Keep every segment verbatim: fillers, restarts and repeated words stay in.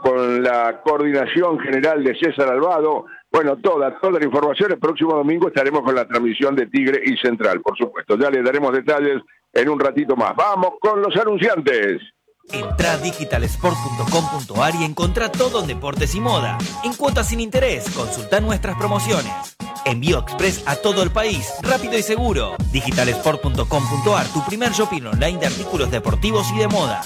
con la coordinación general de César Albado. Bueno, toda, toda la información. El próximo domingo estaremos con la transmisión de Tigre y Central, por supuesto. Ya les daremos detalles en un ratito más. Vamos con los anunciantes. Entrá a digital sport punto com punto a r y encontrá todo en deportes y moda. En cuotas sin interés, consultá nuestras promociones. Envío express a todo el país, rápido y seguro. digital sport punto com punto a r, tu primer shopping online de artículos deportivos y de moda.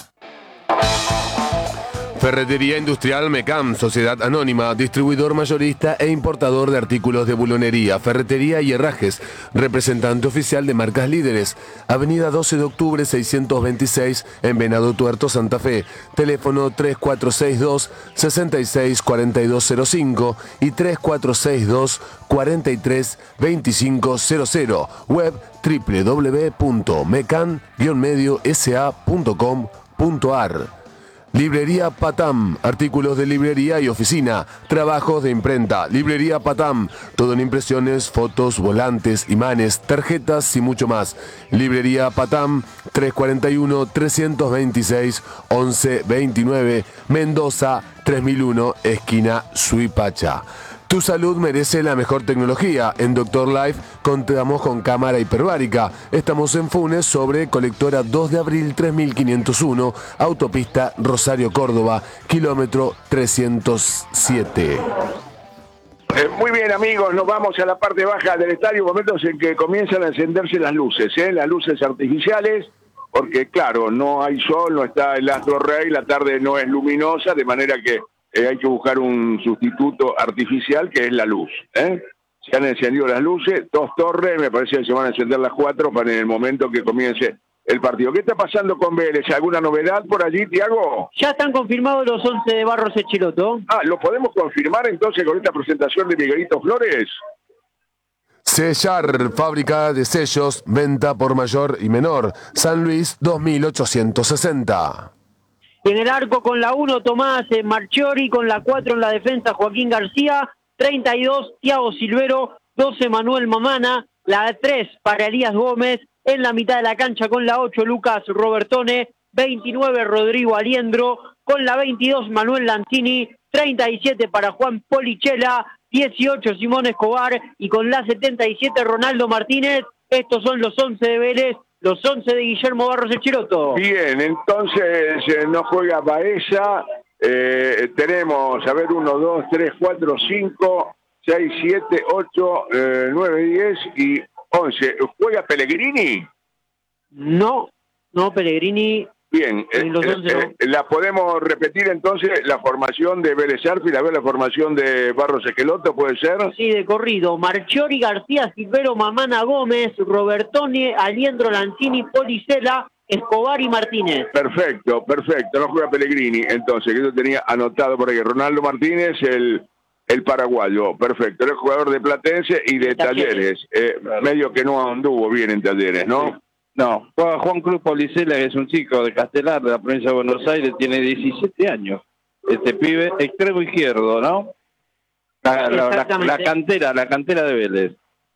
Ferretería Industrial Mecam, Sociedad Anónima, distribuidor mayorista e importador de artículos de bulonería, ferretería y herrajes, representante oficial de marcas líderes. Avenida doce de octubre seiscientos veintiséis en Venado Tuerto, Santa Fe. Teléfono tres cuatro seis dos, seis seis cuatro dos cero cinco y tres cuatro seis dos, cuatro tres dos cinco cero cero. Web doble u doble u doble u punto mecan guion medio s a punto com punto a r. Librería Patam, artículos de librería y oficina, trabajos de imprenta. Librería Patam, todo en impresiones, fotos, volantes, imanes, tarjetas y mucho más. Librería Patam, tres cuarenta y uno, trescientos veintiséis, once veintinueve, Mendoza, tres mil uno, esquina Suipacha. Tu salud merece la mejor tecnología. En Doctor Life contamos con cámara hiperbárica. Estamos en Funes sobre Colectora dos de abril tres mil quinientos uno, autopista Rosario Córdoba, kilómetro trescientos siete. Eh, muy bien, amigos, nos vamos a la parte baja del estadio, momentos en que comienzan a encenderse las luces, ¿eh? las luces artificiales, porque claro, no hay sol, no está el astro rey, la tarde no es luminosa, de manera que Eh, hay que buscar un sustituto artificial que es la luz. ¿eh? Se han encendido las luces, dos torres, me parece que se van a encender las cuatro para en el momento que comience el partido. ¿Qué está pasando con Vélez? ¿Alguna novedad por allí, Tiago? Ya están confirmados los once de Barros Echiloto. Ah, ¿lo podemos confirmar entonces con esta presentación de Miguelito Flores? Sellar, fábrica de sellos, venta por mayor y menor. San Luis dos mil ochocientos sesenta. Y en el arco con la uno, Tomás eh, Marchiori, con la cuatro en la defensa, Joaquín García, treinta y dos, Thiago Silvero, doce, Manuel Mamana, la tres para Elías Gómez, en la mitad de la cancha con la ocho, Lucas Robertone, veintinueve, Rodrigo Aliendro, con la veintidós, Manuel Lanzini, treinta y siete para Juan Polichela, dieciocho, Simón Escobar, y con la setenta y siete, Ronaldo Martínez. Estos son los once de Vélez, los once de Guillermo Barros Echiloto. Bien, entonces eh, no juega Baeza, eh, tenemos, a ver, uno, dos, tres, cuatro, cinco, seis, siete, ocho, nueve, diez y once. ¿Juega Pellegrini? No, no, Pellegrini. Bien, eh, los once, eh, no. eh, la podemos repetir entonces, la formación de Vélez Arfield, a ver la formación de Barros Echiloto, ¿puede ser? Sí, de corrido. Marchiori, García, Silvero, Mamana, Gómez, Robertoni, Aliendro, Lanzini, Policela, Escobar y Martínez. Perfecto, perfecto, no juega Pellegrini, entonces, que yo tenía anotado por ahí. Ronaldo Martínez, el, el paraguayo, perfecto, el jugador de Platense y de Talleres, eh, medio que no anduvo bien en Talleres, ¿no? No, juega Juan Cruz Policela, que es un chico de Castelar, de la provincia de Buenos Aires, tiene diecisiete años. Este pibe, extremo izquierdo, ¿no? La, la, la, la cantera, la cantera de Vélez.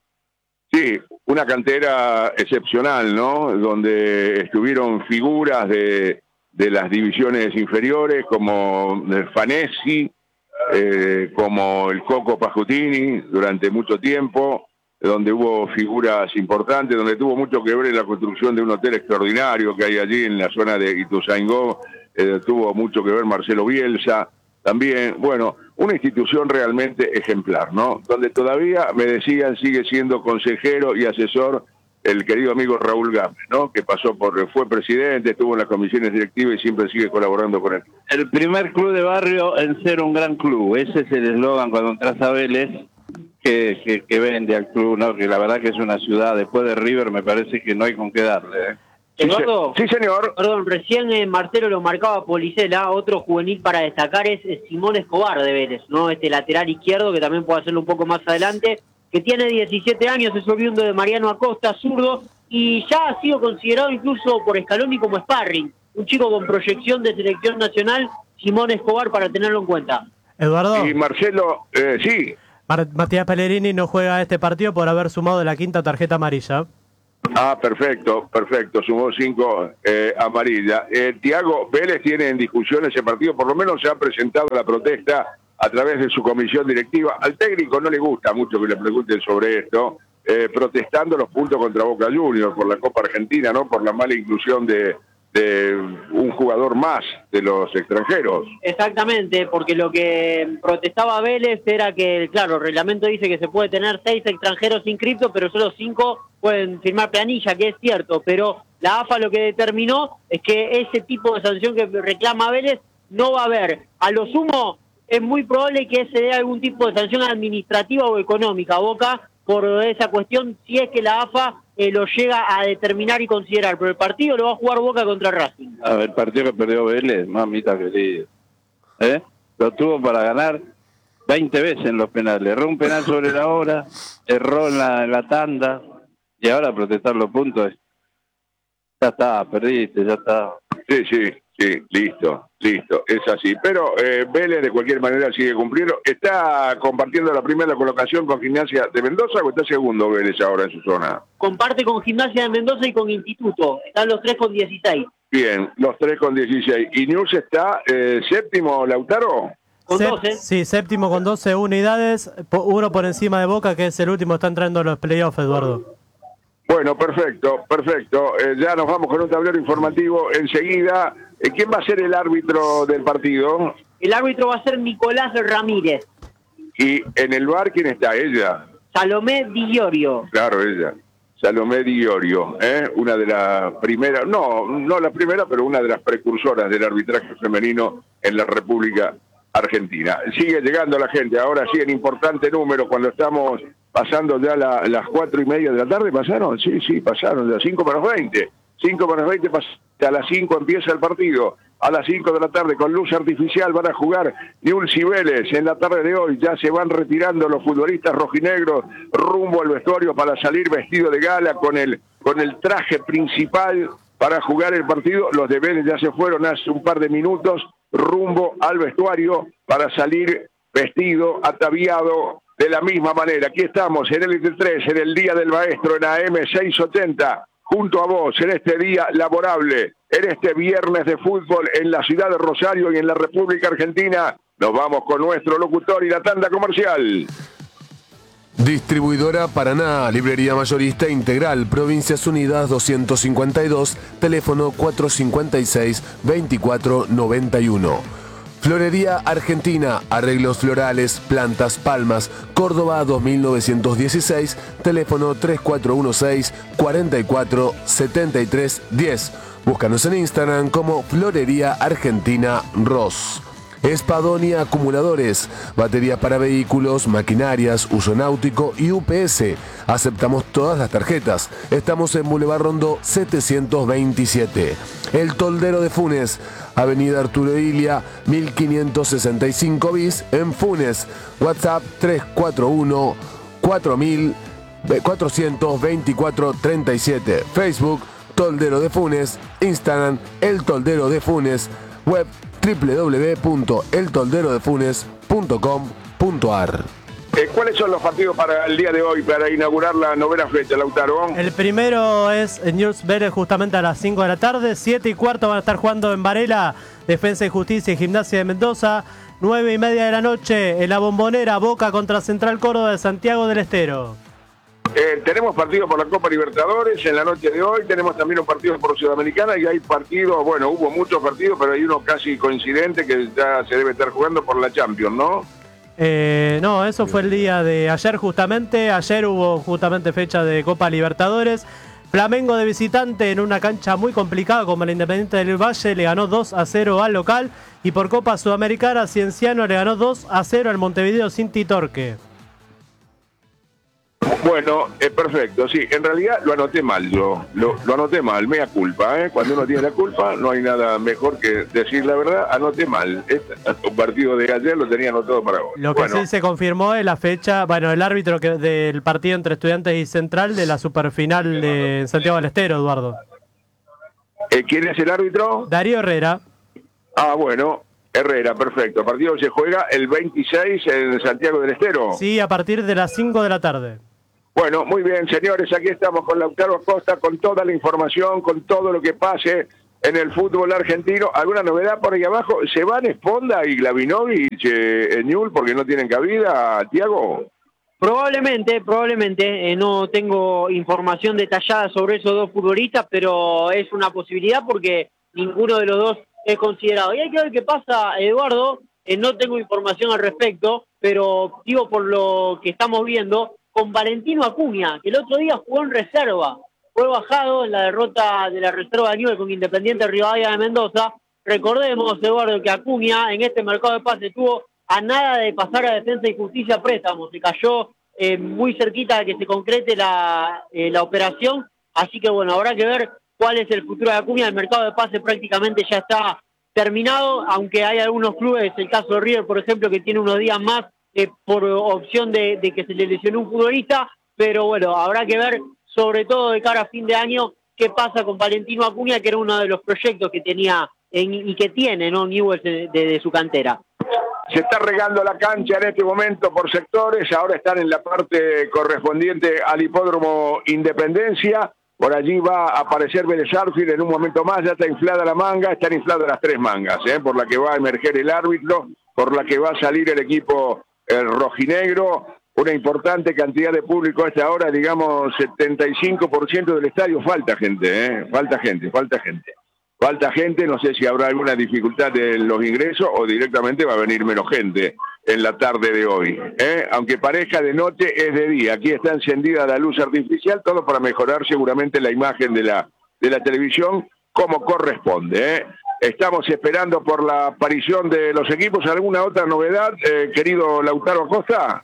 Sí, una cantera excepcional, ¿no? Donde estuvieron figuras de, de las divisiones inferiores, como Fanesi, eh, como el Coco Pajutini, durante mucho tiempo, donde hubo figuras importantes, donde tuvo mucho que ver en la construcción de un hotel extraordinario que hay allí en la zona de Ituzaingó, eh, tuvo mucho que ver Marcelo Bielsa, también, bueno, una institución realmente ejemplar, ¿no? Donde todavía, me decían, sigue siendo consejero y asesor el querido amigo Raúl Gámez, ¿no? Que pasó por, fue presidente, estuvo en las comisiones directivas y siempre sigue colaborando con él. El primer club de barrio en ser un gran club, ese es el eslogan cuando entras a Vélez, Que, que, que vende al club, ¿no? Que la verdad que es una ciudad, después de River me parece que no hay con qué darle, ¿eh? Eduardo, sí, señor. Perdón, recién eh, Marcelo lo marcaba Policela, otro juvenil para destacar es eh, Simón Escobar de Vélez, ¿no? Este lateral izquierdo, que también puede hacerlo un poco más adelante, que tiene diecisiete años, es oriundo de Mariano Acosta, zurdo, y ya ha sido considerado incluso por Scaloni como sparring, un chico con proyección de selección nacional, Simón Escobar, para tenerlo en cuenta. Eduardo. Y Marcelo, eh, sí. Matías Pellegrini no juega este partido por haber sumado la quinta tarjeta amarilla. Ah, perfecto, perfecto, sumó cinco eh, amarillas. Eh, Tiago, Vélez tiene en discusión ese partido, por lo menos se ha presentado la protesta a través de su comisión directiva. Al técnico no le gusta mucho que le pregunten sobre esto, eh, protestando los puntos contra Boca Juniors por la Copa Argentina, ¿no? Por la mala inclusión de, de un jugador más de los extranjeros. Exactamente, porque lo que protestaba Vélez era que, claro, el reglamento dice que se puede tener seis extranjeros inscriptos, pero solo cinco pueden firmar planilla, que es cierto, pero la A F A lo que determinó es que ese tipo de sanción que reclama Vélez no va a haber. A lo sumo, es muy probable que se dé algún tipo de sanción administrativa o económica a Boca por esa cuestión, si es que la A F A eh, lo llega a determinar y considerar, pero el partido lo va a jugar Boca contra Racing. A ver, el partido que perdió Vélez, mamita querida, ¿eh? Lo tuvo para ganar veinte veces en los penales. Erró un penal sobre la hora, erró en la, en la tanda, y ahora protestar los puntos. Ya está, perdiste, ya está. Sí, sí, sí, listo, listo, es así. Pero eh, Vélez de cualquier manera sigue cumpliendo. ¿Está compartiendo la primera colocación con Gimnasia de Mendoza o está segundo Vélez ahora en su zona? Comparte con Gimnasia de Mendoza y con Instituto. Están los tres con dieciséis. Bien, los tres con dieciséis. ¿Y News está eh, séptimo, Lautaro? Con Sep- doce. Sí, séptimo con doce unidades, po- uno por encima de Boca, que es el último, está entrando a los playoffs, Eduardo. Bueno, perfecto, perfecto. Eh, ya nos vamos con un tablero informativo enseguida. Eh, ¿Quién va a ser el árbitro del partido? El árbitro va a ser Nicolás Ramírez. Y en el bar, ¿quién está? Ella. Salomé Di Iorio. Claro, ella. Salomé Di Iorio, ¿eh? Una de las primeras, no, no la primera, pero una de las precursoras del arbitraje femenino en la República Argentina. Sigue llegando la gente, ahora sí en importante número, cuando estamos pasando ya la, las cuatro y media de la tarde, ¿pasaron? Sí, sí, pasaron, ya cinco menos veinte. Cinco menos veinte, a las cinco empieza el partido. A las cinco de la tarde, con luz artificial, van a jugar Newell's y Vélez. En la tarde de hoy ya se van retirando los futbolistas rojinegros rumbo al vestuario para salir vestido de gala con el, con el traje principal para jugar el partido. Los de Vélez ya se fueron hace un par de minutos rumbo al vestuario para salir vestido, ataviado de la misma manera. Aquí estamos en el Elite tres, en el Día del Maestro, en A M seiscientos ochenta, junto a vos, en este día laborable, en este viernes de fútbol en la ciudad de Rosario y en la República Argentina. Nos vamos con nuestro locutor y la tanda comercial. Distribuidora Paraná, librería mayorista integral, Provincias Unidas doscientos cincuenta y dos, teléfono cuatrocientos cincuenta y seis, veinticuatro noventa y uno. Florería Argentina, arreglos florales, plantas, palmas, Córdoba dos mil novecientos dieciséis, teléfono tres cuatro uno seis, cuarenta y cuatro, setenta y tres diez. Búscanos en Instagram como Florería Argentina Ross. Espadonia Acumuladores, baterías para vehículos, maquinarias, uso náutico y U P S. Aceptamos todas las tarjetas. Estamos en Boulevard Rondó setecientos veintisiete. El Toldero de Funes, Avenida Arturo Ilia, mil quinientos sesenta y cinco bis en Funes. WhatsApp tres cuatro uno, cuatro mil, cuatrocientos veinticuatro treinta y siete. Facebook Toldero de Funes. Instagram El Toldero de Funes. Web doble u doble u doble u punto el toldero de funes punto com punto a r. Eh, ¿Cuáles son los partidos para el día de hoy, para inaugurar la novena fecha, Lautaro? El primero es Newell's Vélez justamente a las cinco de la tarde, siete y cuarto van a estar jugando en Varela, Defensa y Justicia y Gimnasia de Mendoza, nueve y media de la noche en la Bombonera, Boca contra Central Córdoba de Santiago del Estero. Eh, tenemos partido por la Copa Libertadores en la noche de hoy, tenemos también un partido por Sudamericana y hay partidos, bueno, hubo muchos partidos, pero hay uno casi coincidente que ya se debe estar jugando por la Champions, ¿no? Eh, no, eso fue el día de ayer justamente, ayer hubo justamente fecha de Copa Libertadores. Flamengo de visitante en una cancha muy complicada como el Independiente del Valle le ganó dos a cero al local, y por Copa Sudamericana Cienciano le ganó dos a cero al Montevideo Cinti Torque. Bueno, eh, perfecto, sí, en realidad lo anoté mal yo, lo, lo anoté mal, mea culpa, ¿eh? Cuando uno tiene la culpa no hay nada mejor que decir la verdad, anoté mal, este un partido de ayer lo tenía anotado para hoy. Lo que bueno. sí se confirmó es la fecha, bueno, el árbitro que, del partido entre Estudiantes y Central de la superfinal de Santiago del Estero, Eduardo. Eh, ¿Quién es el árbitro? Darío Herrera. Ah, bueno, Herrera, perfecto, el partido se juega el veintiséis en Santiago del Estero. Sí, a partir de las cinco de la tarde. Bueno, muy bien, señores, aquí estamos con Lautaro Acosta, con toda la información, con todo lo que pase en el fútbol argentino. ¿Alguna novedad por ahí abajo? ¿Se van Esponda y Glavinovich en Newell's porque no tienen cabida, Tiago? Probablemente, probablemente, eh, no tengo información detallada sobre esos dos futbolistas, pero es una posibilidad porque ninguno de los dos es considerado. Y hay que ver qué pasa, Eduardo, eh, no tengo información al respecto, pero digo por lo que estamos viendo, con Valentino Acuña, que el otro día jugó en reserva, fue bajado en la derrota de la reserva de Newell's con Independiente Rivadavia de Mendoza. Recordemos, Eduardo, que Acuña en este mercado de pases tuvo a nada de pasar a Defensa y Justicia a préstamo, se cayó eh, muy cerquita de que se concrete la, eh, la operación, así que bueno, habrá que ver cuál es el futuro de Acuña. El mercado de pases prácticamente ya está terminado, aunque hay algunos clubes, el caso de River, por ejemplo, que tiene unos días más eh, por opción de, de que se le lesionó un futbolista, pero bueno, habrá que ver, sobre todo de cara a fin de año, qué pasa con Valentino Acuña, que era uno de los proyectos que tenía en, y que tiene, ¿no?, Newell's de, de, de su cantera. Se está regando la cancha en este momento por sectores, ahora están en la parte correspondiente al hipódromo Independencia, por allí va a aparecer Vélez Sarsfield en un momento más, ya está inflada la manga, están infladas las tres mangas, ¿eh? por la que va a emerger el árbitro, por la que va a salir el equipo el rojinegro, una importante cantidad de público a esta hora, digamos setenta y cinco por ciento del estadio, falta gente, ¿eh? falta gente, falta gente. Falta gente, no sé si habrá alguna dificultad en los ingresos o directamente va a venir menos gente en la tarde de hoy. ¿eh? Aunque parezca de noche, es de día. Aquí está encendida la luz artificial, todo para mejorar seguramente la imagen de la, de la televisión como corresponde. ¿eh? Estamos esperando por la aparición de los equipos. ¿Alguna otra novedad, eh, querido Lautaro Acosta?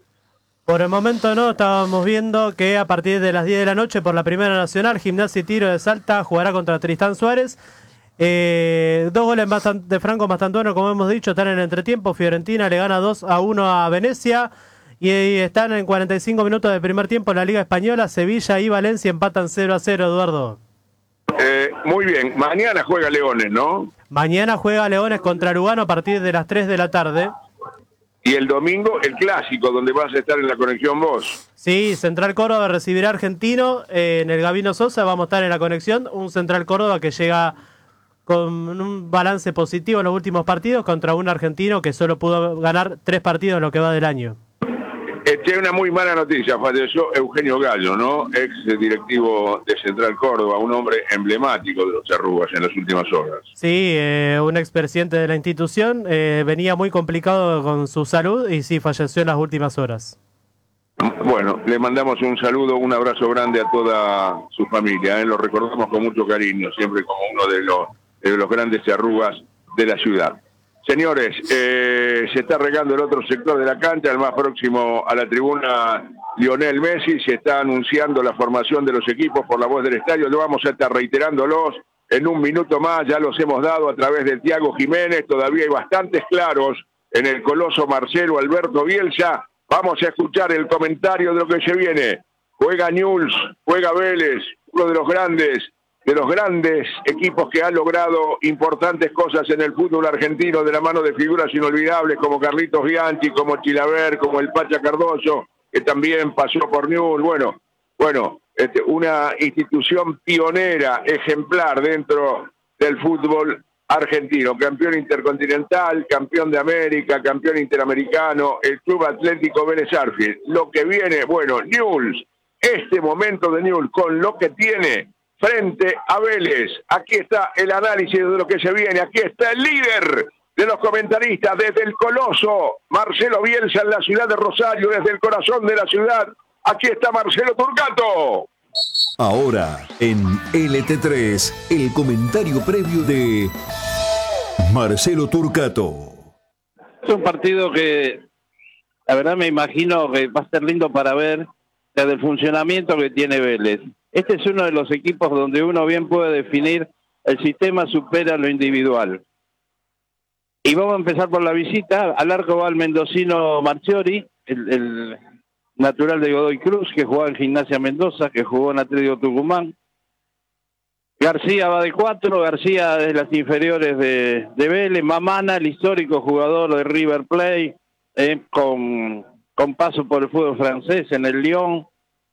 Por el momento no, estábamos viendo que a partir de las diez de la noche por la Primera Nacional, Gimnasia y Tiro de Salta jugará contra Tristán Suárez. Eh, dos goles de Franco Mastantuono, como hemos dicho, están en el entretiempo. Fiorentina le gana dos a uno a Venecia y están en cuarenta y cinco minutos del primer tiempo en la Liga Española. Sevilla y Valencia empatan cero a cero, Eduardo. Eh, muy bien, mañana juega Leones, ¿no? Mañana juega Leones contra Lugano a partir de las tres de la tarde. Y el domingo, el clásico, donde vas a estar en la conexión vos. Sí, Central Córdoba recibirá a Argentino eh, en el Gabino Sosa, vamos a estar en la conexión. Un Central Córdoba que llega con un balance positivo en los últimos partidos contra un argentino que solo pudo ganar tres partidos en lo que va del año. Este, una muy mala noticia, falleció Eugenio Gallo, ¿no? Ex directivo de Central Córdoba, un hombre emblemático de los Charrúas en las últimas horas. Sí, eh, un expresidente de la institución, eh, venía muy complicado con su salud y sí, falleció en las últimas horas. Bueno, le mandamos un saludo, un abrazo grande a toda su familia, ¿eh? Lo recordamos con mucho cariño, siempre como uno de los, de los grandes Charrúas de la ciudad. Señores, eh, se está regando el otro sector de la cancha, el más próximo a la tribuna Lionel Messi. Se está anunciando la formación de los equipos por la voz del estadio. Lo vamos a estar reiterándolos en un minuto más. Ya los hemos dado a través de Tiago Jiménez. Todavía hay bastantes claros en el coloso Marcelo Alberto Bielsa. Vamos a escuchar el comentario de lo que se viene. Juega Newell's, juega Vélez, uno de los grandes de los grandes equipos que han logrado importantes cosas en el fútbol argentino de la mano de figuras inolvidables como Carlitos Bianchi, como Chilaver, como el Pacha Cardoso, que también pasó por Newell's. Bueno, bueno, este, una institución pionera, ejemplar dentro del fútbol argentino, campeón intercontinental, campeón de América, campeón interamericano, el Club Atlético Vélez Sarsfield. Lo que viene, bueno, Newell's, este momento de Newell's con lo que tiene frente a Vélez. Aquí está el análisis de lo que se viene. Aquí está el líder de los comentaristas desde el Coloso, Marcelo Bielsa, en la ciudad de Rosario, desde el corazón de la ciudad. Aquí está Marcelo Turcato. Ahora, en L T tres, el comentario previo de Marcelo Turcato. Es un partido que, la verdad, me imagino que va a ser lindo para ver desde el funcionamiento que tiene Vélez. Este es uno de los equipos donde uno bien puede definir el sistema supera lo individual. Y vamos a empezar por la visita. Al arco va el mendocino Marchiori, el, el natural de Godoy Cruz, que jugaba en Gimnasia Mendoza, que jugó en Atlético Tucumán. García va de cuatro, García de las inferiores de, de Vélez. Mamana, el histórico jugador de River Plate, eh, con, con paso por el fútbol francés en el Lyon.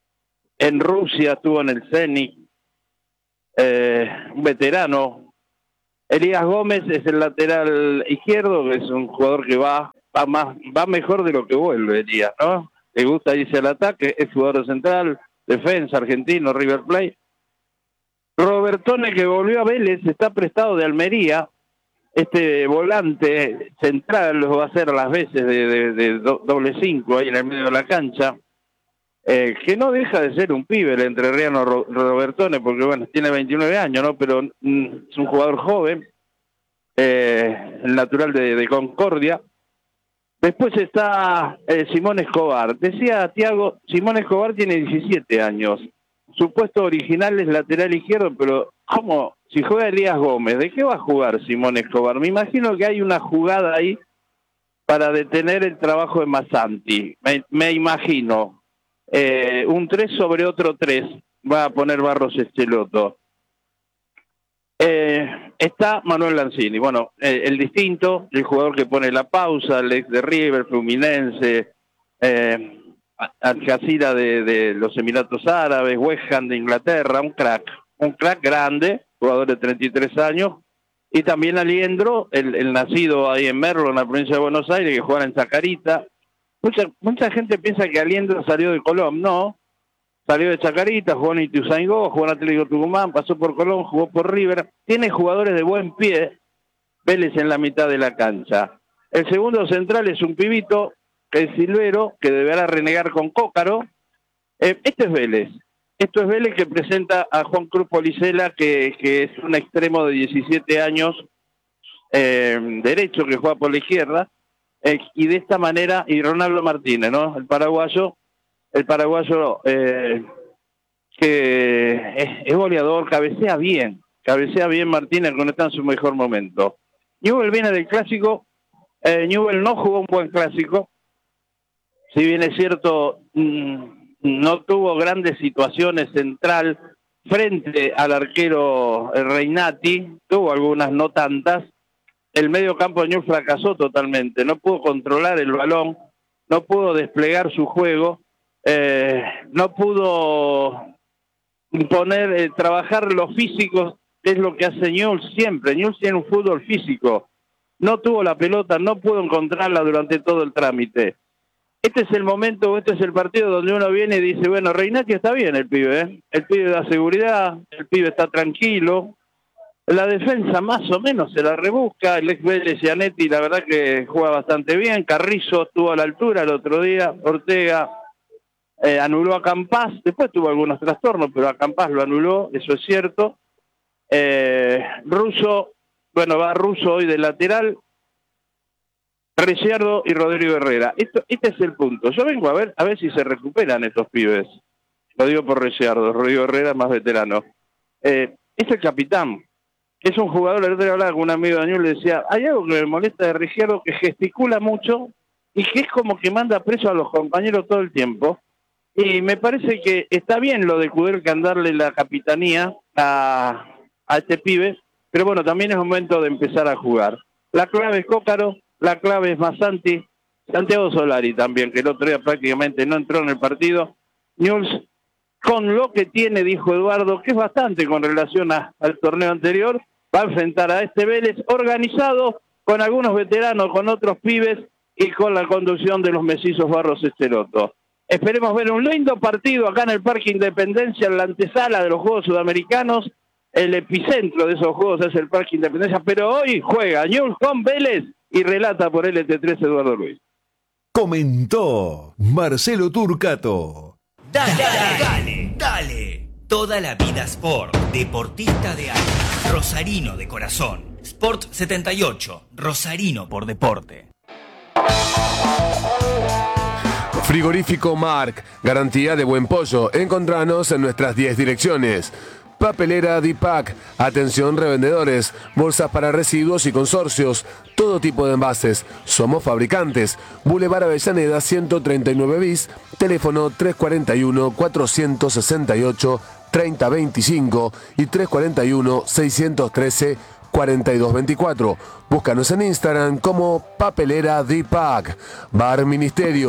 en Rusia estuvo en el Zenit, eh, un veterano. Elías Gómez es el lateral izquierdo, que es un jugador que va, va más, va mejor de lo que vuelve, Elías, ¿no? Le gusta irse al ataque, es jugador central, defensa, argentino, River Plate. Robertone, que volvió a Vélez, está prestado de Almería. Este volante central lo va a hacer a las veces de, de, de doble cinco ahí en el medio de la cancha. Eh, que no deja de ser un pibe el entrerriano Ro, Robertone, porque bueno, tiene veintinueve años, ¿no? Pero mm, es un jugador joven, eh, el natural de, de Concordia. Después está eh, Simón Escobar. Decía Tiago, Simón Escobar tiene diecisiete años. Su puesto original es lateral izquierdo, pero ¿cómo? Si juega Elías Gómez, ¿de qué va a jugar Simón Escobar? Me imagino que hay una jugada ahí para detener el trabajo de Masanti. Me, me imagino. Eh, un tres sobre otro tres va a poner Barros Esqueloto. Eh, está Manuel Lanzini. Bueno, eh, el distinto, el jugador que pone la pausa, el ex de River, Fluminense, eh, Al-Jazeera de, de los Emiratos Árabes, West Ham de Inglaterra, un crack, un crack grande, jugador de treinta y tres años, y también Aliendro, el, el nacido ahí en Merlo, en la provincia de Buenos Aires, que juega en Chacarita. Mucha, mucha gente piensa que Aliendro salió de Colón, no, salió de Chacarita, jugó en Ituzaingó, jugó en Atlético Tucumán, pasó por Colón, jugó por River, tiene jugadores de buen pie, Vélez en la mitad de la cancha. El segundo central es un pibito, que es Silvero, que deberá renegar con Cócaro. Eh, este es Vélez, esto es Vélez que presenta a Juan Cruz Policela, que, que es un extremo de diecisiete años, eh, derecho, que juega por la izquierda. Eh, y de esta manera, y Ronaldo Martínez, ¿no? El paraguayo, el paraguayo eh, que es, es goleador, cabecea bien, cabecea bien Martínez cuando está en su mejor momento. Newell viene del clásico, eh, Newell no jugó un buen clásico, si bien es cierto, mmm, no tuvo grandes situaciones central frente al arquero Reinati, tuvo algunas, no tantas. El medio campo de Newell fracasó totalmente, no pudo controlar el balón, no pudo desplegar su juego, eh, no pudo poner, eh, trabajar los físicos, que es lo que hace Newell siempre. Newell tiene un fútbol físico, no tuvo la pelota, no pudo encontrarla durante todo el trámite. Este es el momento, este es el partido donde uno viene y dice, bueno, Reinati está bien el pibe, ¿eh? El pibe da seguridad, el pibe está tranquilo. La defensa más o menos se la rebusca, el ex Vélez Gianetti la verdad que juega bastante bien, Carrizo estuvo a la altura el otro día, Ortega eh, anuló a Campás, después tuvo algunos trastornos, pero a Campás lo anuló, eso es cierto. Eh, Russo, bueno, va Russo hoy de lateral, Ricciardo y Rodrigo Herrera. Esto, este es el punto, yo vengo a ver a ver si se recuperan estos pibes, lo digo por Ricciardo, Rodrigo Herrera más veterano. Eh, es el capitán. Es un jugador, el otro día hablaba con un amigo de Newell, le decía, hay algo que me molesta de Ricciardo, que gesticula mucho y que es como que manda preso a los compañeros todo el tiempo. Y me parece que está bien lo de Kudelka darle la capitanía a, a este pibe, pero bueno, también es momento de empezar a jugar. La clave es Cócaro, la clave es Masanti, Santiago Solari también, que el otro día prácticamente no entró en el partido. Newell's, con lo que tiene, dijo Eduardo, que es bastante con relación a, al torneo anterior, va a enfrentar a este Vélez organizado con algunos veteranos, con otros pibes y con la conducción de los mellizos Barros Esqueloto. Esperemos ver un lindo partido acá en el Parque Independencia, en la antesala de los Juegos Sudamericanos. El epicentro de esos Juegos es el Parque Independencia, pero hoy juega Newell's con Vélez y relata por L T tres Eduardo Luis. Comentó Marcelo Turcato. Dale, dale, dale, dale. Toda la vida Sport, deportista de alma, rosarino de corazón. Sport setenta y ocho, rosarino por deporte. Frigorífico Marc, garantía de buen pollo. Encontranos en nuestras diez direcciones. Papelera Dipac, atención revendedores, bolsas para residuos y consorcios, todo tipo de envases. Somos fabricantes. Boulevard Avellaneda ciento treinta y nueve bis, teléfono tres cuatro uno, cuatro seis ocho, tres cero dos cinco y tres cuatro uno, seis uno tres, cuatro dos dos cuatro. Búscanos en Instagram como Papelera Dipac. Bar Ministerio,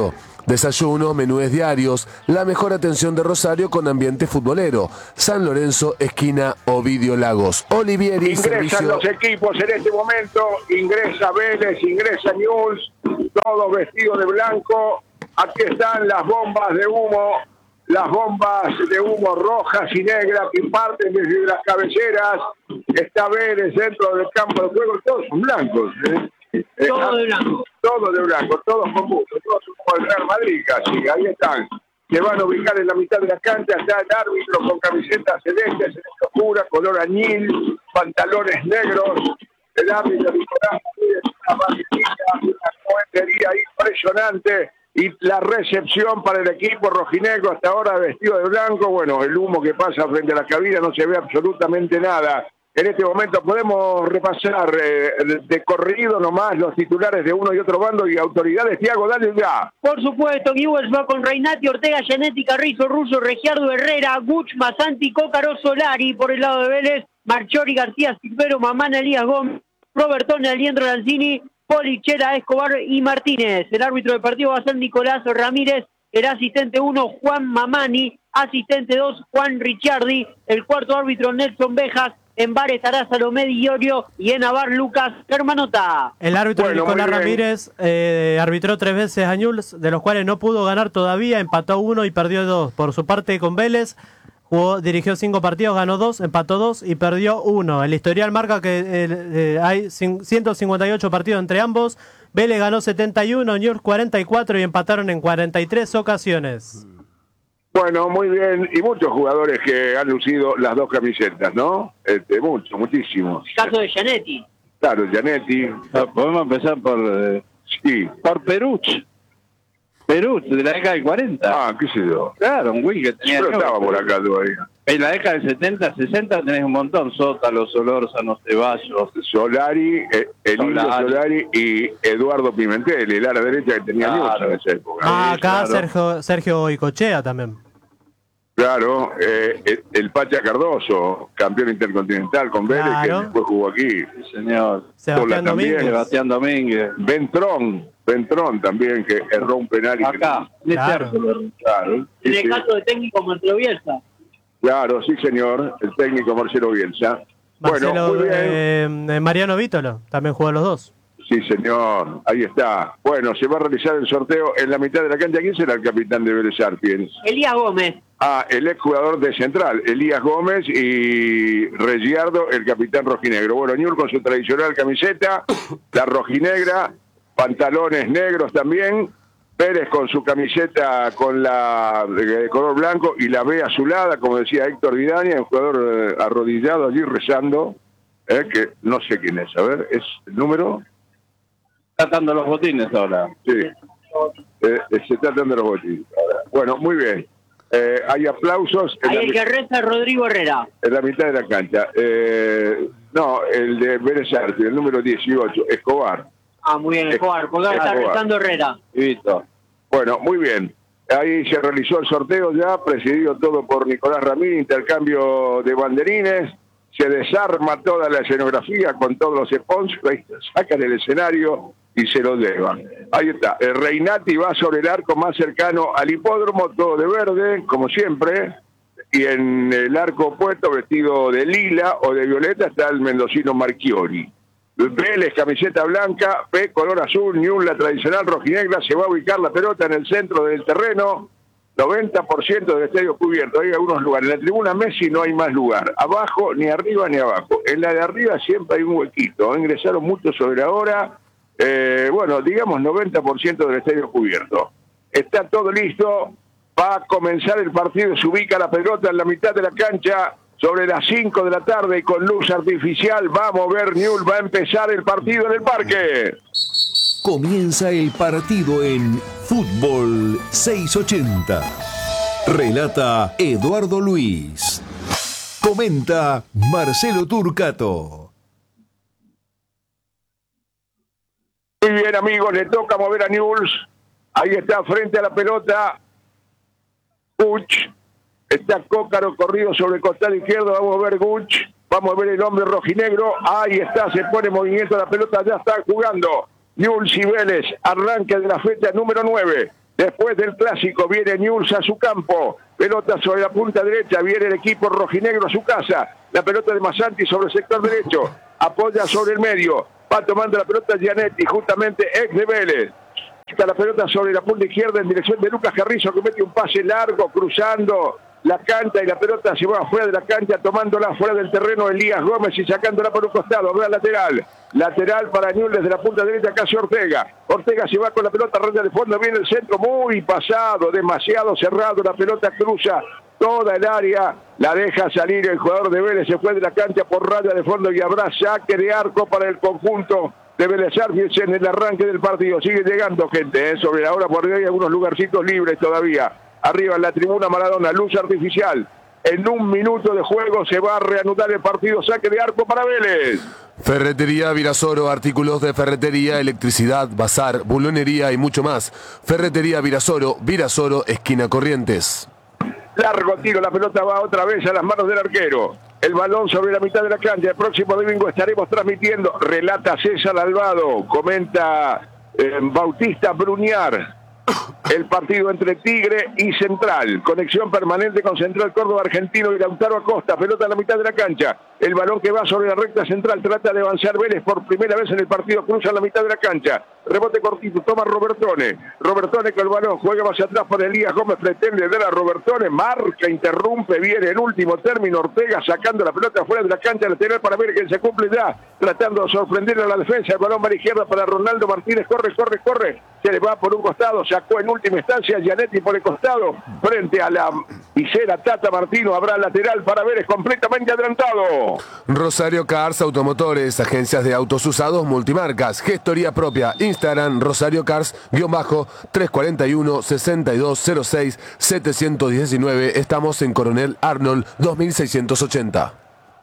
Desayunos, menúes diarios, la mejor atención de Rosario con ambiente futbolero. San Lorenzo, esquina Ovidio Lagos. Olivieri, ingresan servicio... los equipos en este momento, ingresa Vélez, ingresa Newell's, todos vestidos de blanco. Aquí están las bombas de humo, las bombas de humo rojas y negras que parten desde las cabeceras. Está Vélez dentro del campo de juego, todos son blancos. ¿eh? Todo de blanco. Todo de blanco, todos con mucho, todos como el Real Madrid casi, ahí están. Se van a ubicar en la mitad de la cancha, está el árbitro con camiseta celeste, celeste oscura, color añil, pantalones negros. El árbitro Nicolás es una maravilla, una cohetería impresionante. Y la recepción para el equipo rojinegro hasta ahora vestido de blanco. Bueno, el humo que pasa frente a la cabina no se ve absolutamente nada. En este momento podemos repasar eh, de corrido nomás los titulares de uno y otro bando y autoridades. Tiago, dale ya. Por supuesto, Newell's va con Reinati, Ortega, Gianetti, Carrizo, Russo, Regiardo, Herrera, Guch, Masanti, Cócaro, Solari. Por el lado de Vélez, Marchori, García, Silvero, Mamán, Elías Gómez, Robertone, Aliendro Lanzini, Polichera, Escobar y Martínez. El árbitro del partido va a ser Nicolás Ramírez. El asistente uno, Juan Mamani. Asistente dos, Juan Ricciardi. El cuarto árbitro, Nelson Bejas. En Bar estará Salomé Di Iorio y en Avar Lucas Germanota. El árbitro bueno, Nicolás Ramírez eh, arbitró tres veces a Newell's, de los cuales no pudo ganar todavía, empató uno y perdió dos. Por su parte con Vélez, jugó, dirigió cinco partidos, ganó dos, empató dos y perdió uno. El historial marca que eh, eh, hay ciento cincuenta y ocho partidos entre ambos. Vélez ganó setenta y uno, Newell's cuarenta y cuatro y empataron en cuarenta y tres ocasiones. Bueno, muy bien, y muchos jugadores que han lucido las dos camisetas, ¿no? Este, muchos, muchísimos. El caso de Gianetti. Claro, Gianetti. Ah, podemos empezar por eh, Sí. por Peruch. Peruch, de la década del cuarenta. Ah, qué sé yo. Claro, un Wii que tenía... Yo no estaba por acá todavía. En la década del setenta, sesenta tenés un montón. Sótalo, Solórzano, Ceballos. Solari, eh, Elilio Solari. Solari y Eduardo Pimentel, el ala derecha que tenía Claro. Newell's en esa época. Ah, Sí, acá claro. Sergio, Sergio Goicoechea también. Claro, eh, el, el Pacha Cardoso, campeón intercontinental con Vélez, Claro. que después jugó aquí. Sí, señor. Sebastián Sola también, Domínguez. Sebastián Domínguez. Ventrón, Ventrón también, que erró un penal. Y Acá. que- Claro. Claro, En sí, el sí. caso de técnico Marcelo Bielsa. Claro, sí señor, el técnico Marcelo Bielsa. Marcelo, Bueno, muy bien. eh, Mariano Vítolo, también jugó los dos. Sí, señor, ahí está. Bueno, se va a realizar el sorteo en la mitad de la cancha. ¿Quién será el capitán de Vélez Sarsfield? Elías Gómez. Ah, el exjugador de Central, Elías Gómez, y Regiardo, el capitán rojinegro. Bueno, Newell's con su tradicional camiseta, la rojinegra, pantalones negros también. Pérez con su camiseta con la de color blanco y la B azulada, como decía Héctor Vidaña, un jugador eh, arrodillado allí rezando, eh, que no sé quién es. A ver, ¿es el número? Está atando los botines ahora. Sí, eh, se está dando los botines ahora. Bueno, muy bien. Eh, hay aplausos en Ahí la, el mi- que reza es Rodrigo Herrera. en la mitad de la cancha. Eh, no, el de Vélez Sarsfield, el número dieciocho, Escobar. Ah, muy bien, Escobar. Porque ahora está Escobar. rezando Herrera. Listo. Bueno, muy bien. Ahí se realizó el sorteo ya, presidido todo por Nicolás Ramírez, intercambio de banderines, se desarma toda la escenografía con todos los sponsors, ahí sacan el escenario y se lo llevan. Ahí está, el Reinati va sobre el arco más cercano al hipódromo, todo de verde, como siempre, y en el arco opuesto, vestido de lila o de violeta, está el mendocino Marchiori. Vélez, camiseta blanca, P, color azul, Newell's, la tradicional rojinegra, se va a ubicar la pelota en el centro del terreno, noventa por ciento del estadio cubierto, hay algunos lugares, en la tribuna Messi no hay más lugar, abajo, ni arriba ni abajo, en la de arriba siempre hay un huequito, ingresaron mucho sobre la hora, eh, bueno, digamos noventa por ciento del estadio cubierto. Está todo listo, va a comenzar el partido, se ubica la pelota en la mitad de la cancha, sobre las cinco de la tarde y con luz artificial va a mover Newell's, va a empezar el partido en el parque. Comienza el partido en Fútbol seiscientos ochenta. Relata Eduardo Luis. Comenta Marcelo Turcato. Muy bien, amigos, le toca mover a Newell's. Ahí está frente a la pelota Guch. Está Cócaro corrido sobre el costado izquierdo. Vamos a ver Guch. Vamos a ver el hombre rojinegro. Ahí está, se pone en movimiento la pelota. Ya está jugando Newell's y Vélez. Arranque de la fecha número nueve. Después del clásico viene Newell's a su campo. Pelota sobre la punta derecha. Viene el equipo rojinegro a su casa. La pelota de Massanti sobre el sector derecho. Apoya sobre el medio. Va tomando la pelota Gianetti, justamente ex de Vélez. Está la pelota sobre la punta izquierda en dirección de Lucas Carrizo, que mete un pase largo cruzando la cancha y la pelota se va fuera de la cancha, tomándola fuera del terreno Elías Gómez y sacándola por un costado. Habrá lateral. Lateral para Newell's desde la punta derecha, casi Ortega. Ortega se va con la pelota, raya de fondo, viene el centro muy pasado, demasiado cerrado. La pelota cruza toda el área, la deja salir el jugador de Vélez, se fue de la cancha por raya de fondo y habrá saque de arco para el conjunto de Vélez Sarsfield en el arranque del partido. Sigue llegando gente, ¿eh? Sobre la hora por hoy hay algunos lugarcitos libres todavía. Arriba en la tribuna Maradona, luz artificial. En un minuto de juego se va a reanudar el partido, saque de arco para Vélez. Ferretería Virasoro, artículos de ferretería, electricidad, bazar, bulonería y mucho más. Ferretería Virasoro, Virasoro, esquina Corrientes. Largo tiro, la pelota va otra vez a las manos del arquero. El balón sobre la mitad de la cancha. El próximo domingo estaremos transmitiendo. Relata César Alvado, comenta eh, Bautista Bruniar. El partido entre Tigre y Central. Conexión permanente con Central Córdoba Argentino y Lautaro Acosta. Pelota a la mitad de la cancha. El balón que va sobre la recta central. Trata de avanzar Vélez por primera vez en el partido. Cruza la mitad de la cancha. Rebote cortito. Toma Robertone. Robertone con el balón. Juega más atrás por Elías Gómez. Pretende dar a Robertone. Marca, interrumpe. Viene en último término Ortega sacando la pelota fuera de la cancha lateral para ver que se cumple ya. Tratando de sorprender a la defensa. El balón va a la izquierda para Ronaldo Martínez. Corre, corre, corre. Se le va por un costado. Sacó en última instancia Gianetti por el costado. Frente a la visera Tata Martino. Habrá lateral para Vélez completamente adelantado. Rosario Cars Automotores, agencias de autos usados multimarcas, gestoría propia, Instagram Rosario Cars, guión bajo, tres cuatro uno, seis dos cero seis, siete uno nueve, estamos en Coronel Arnold dos mil seiscientos ochenta.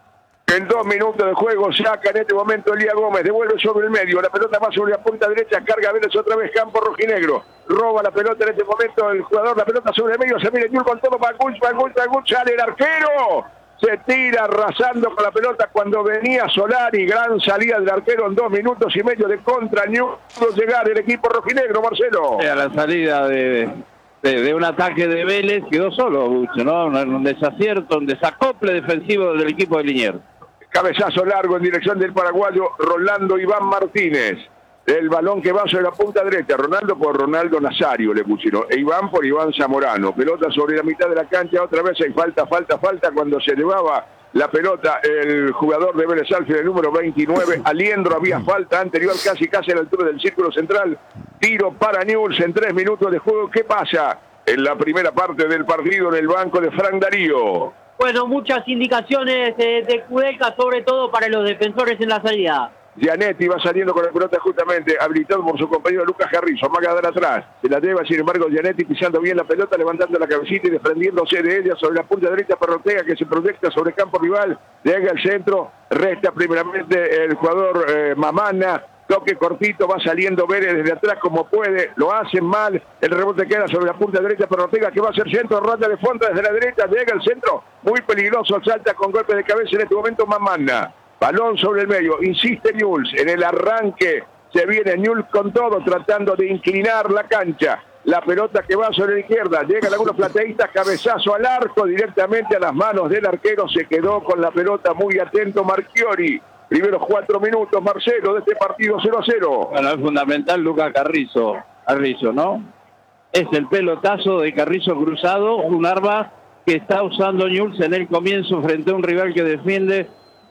En dos minutos de juego saca en este momento Elías Gómez, devuelve sobre el medio, la pelota va sobre la punta derecha, carga Vélez otra vez, campo rojinegro, roba la pelota en este momento el jugador, la pelota sobre el medio, se viene Newell's con todo para Gunch, para Gunch, para Gunch, sale el arquero, se tira arrasando con la pelota cuando venía Solari, gran salida del arquero en dos minutos y medio de contra Newell's, llegar el equipo rojinegro, Marcelo. A la salida de, de, de un ataque de Vélez quedó solo Bucho, ¿no? Un, un desacierto, un desacople defensivo del equipo de Liniers. Cabezazo largo en dirección del paraguayo Rolando Iván Martínez. El balón que va sobre la punta derecha. Ronaldo por Ronaldo Nazario le pusieron. E Iván por Iván Zamorano. Pelota sobre la mitad de la cancha. Otra vez hay falta, falta, falta. Cuando se elevaba la pelota el jugador de Vélez Sarsfield, el número veintinueve. Aliendro, había falta anterior casi, casi a la altura del círculo central. Tiro para Newell's en tres minutos de juego. ¿Qué pasa en la primera parte del partido en el banco de Frank Darío? Bueno, muchas indicaciones eh, de Kudelka, sobre todo para los defensores en la salida. Gianetti va saliendo con la pelota justamente, habilitado por su compañero Lucas Carrizo, amaga de atrás, se la lleva sin embargo Gianetti pisando bien la pelota, levantando la cabecita y desprendiéndose de ella sobre la punta derecha para Ortega, que se proyecta sobre el campo rival, llega al centro, resta primeramente el jugador eh, Mamana, toque cortito, va saliendo Vélez desde atrás como puede, lo hacen mal, el rebote queda sobre la punta derecha para Ortega, que va a ser centro, raya de fondo desde la derecha, llega al centro, muy peligroso, salta con golpe de cabeza en este momento Mamana, balón sobre el medio, insiste Newell's, en el arranque se viene Newell's con todo, tratando de inclinar la cancha, la pelota que va sobre la izquierda, llegan algunos plateístas, cabezazo al arco, directamente a las manos del arquero, se quedó con la pelota muy atento Marchiori. Primeros cuatro minutos, Marcelo, de este partido cero a cero. Bueno, es fundamental Lucas Carrizo, Carrizo, ¿no? Es el pelotazo de Carrizo cruzado, un arma que está usando Newell's en el comienzo frente a un rival que defiende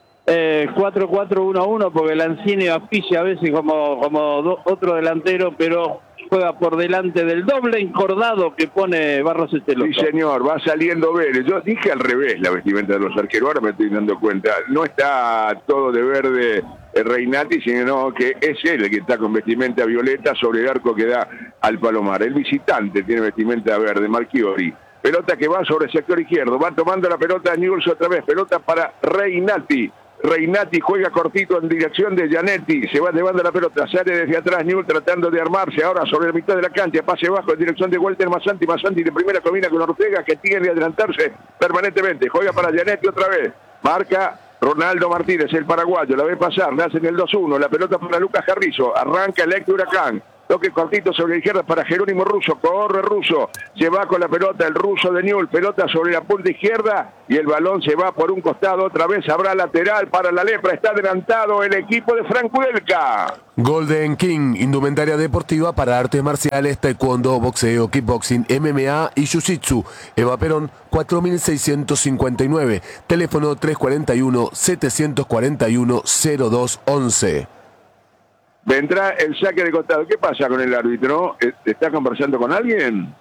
eh, cuatro cuatro uno uno, porque Lanzini auspicia a veces como, como do, otro delantero, pero juega por delante del doble encordado que pone Barros Esteloto. Sí, señor, va saliendo Vélez. Yo dije al revés la vestimenta de los arqueros, ahora me estoy dando cuenta. No está todo de verde Reinati, sino que es él el que está con vestimenta violeta sobre el arco que da al Palomar. El visitante tiene vestimenta verde, Marchiori. Pelota que va sobre el sector izquierdo, va tomando la pelota Newell's otra vez, pelota para Reinati. Reinati juega cortito en dirección de Gianetti, se va llevando la pelota, sale desde atrás Newell's tratando de armarse, ahora sobre la mitad de la cancha, pase bajo en dirección de Walter Massanti, Massanti de primera combina con Ortega, que tiene que adelantarse permanentemente, juega para Gianetti otra vez, marca Ronaldo Martínez, el paraguayo, la ve pasar, le hacen el dos uno, la pelota para Lucas Carrizo, arranca el ex Huracán, toque cortito sobre la izquierda para Jerónimo Russo, corre Russo, se va con la pelota el ruso de Newell, pelota sobre la punta izquierda y el balón se va por un costado, otra vez habrá lateral para la Lepra, está adelantado el equipo de Franco Elca. Golden King, indumentaria deportiva para artes marciales, taekwondo, boxeo, kickboxing, M M A y jiu-jitsu. Eva Perón, cuatro mil seiscientos cincuenta y nueve, teléfono tres cuatro uno, siete cuatro uno, cero dos once. Vendrá el saque de costado. ¿Qué pasa con el árbitro? ¿Está conversando con alguien?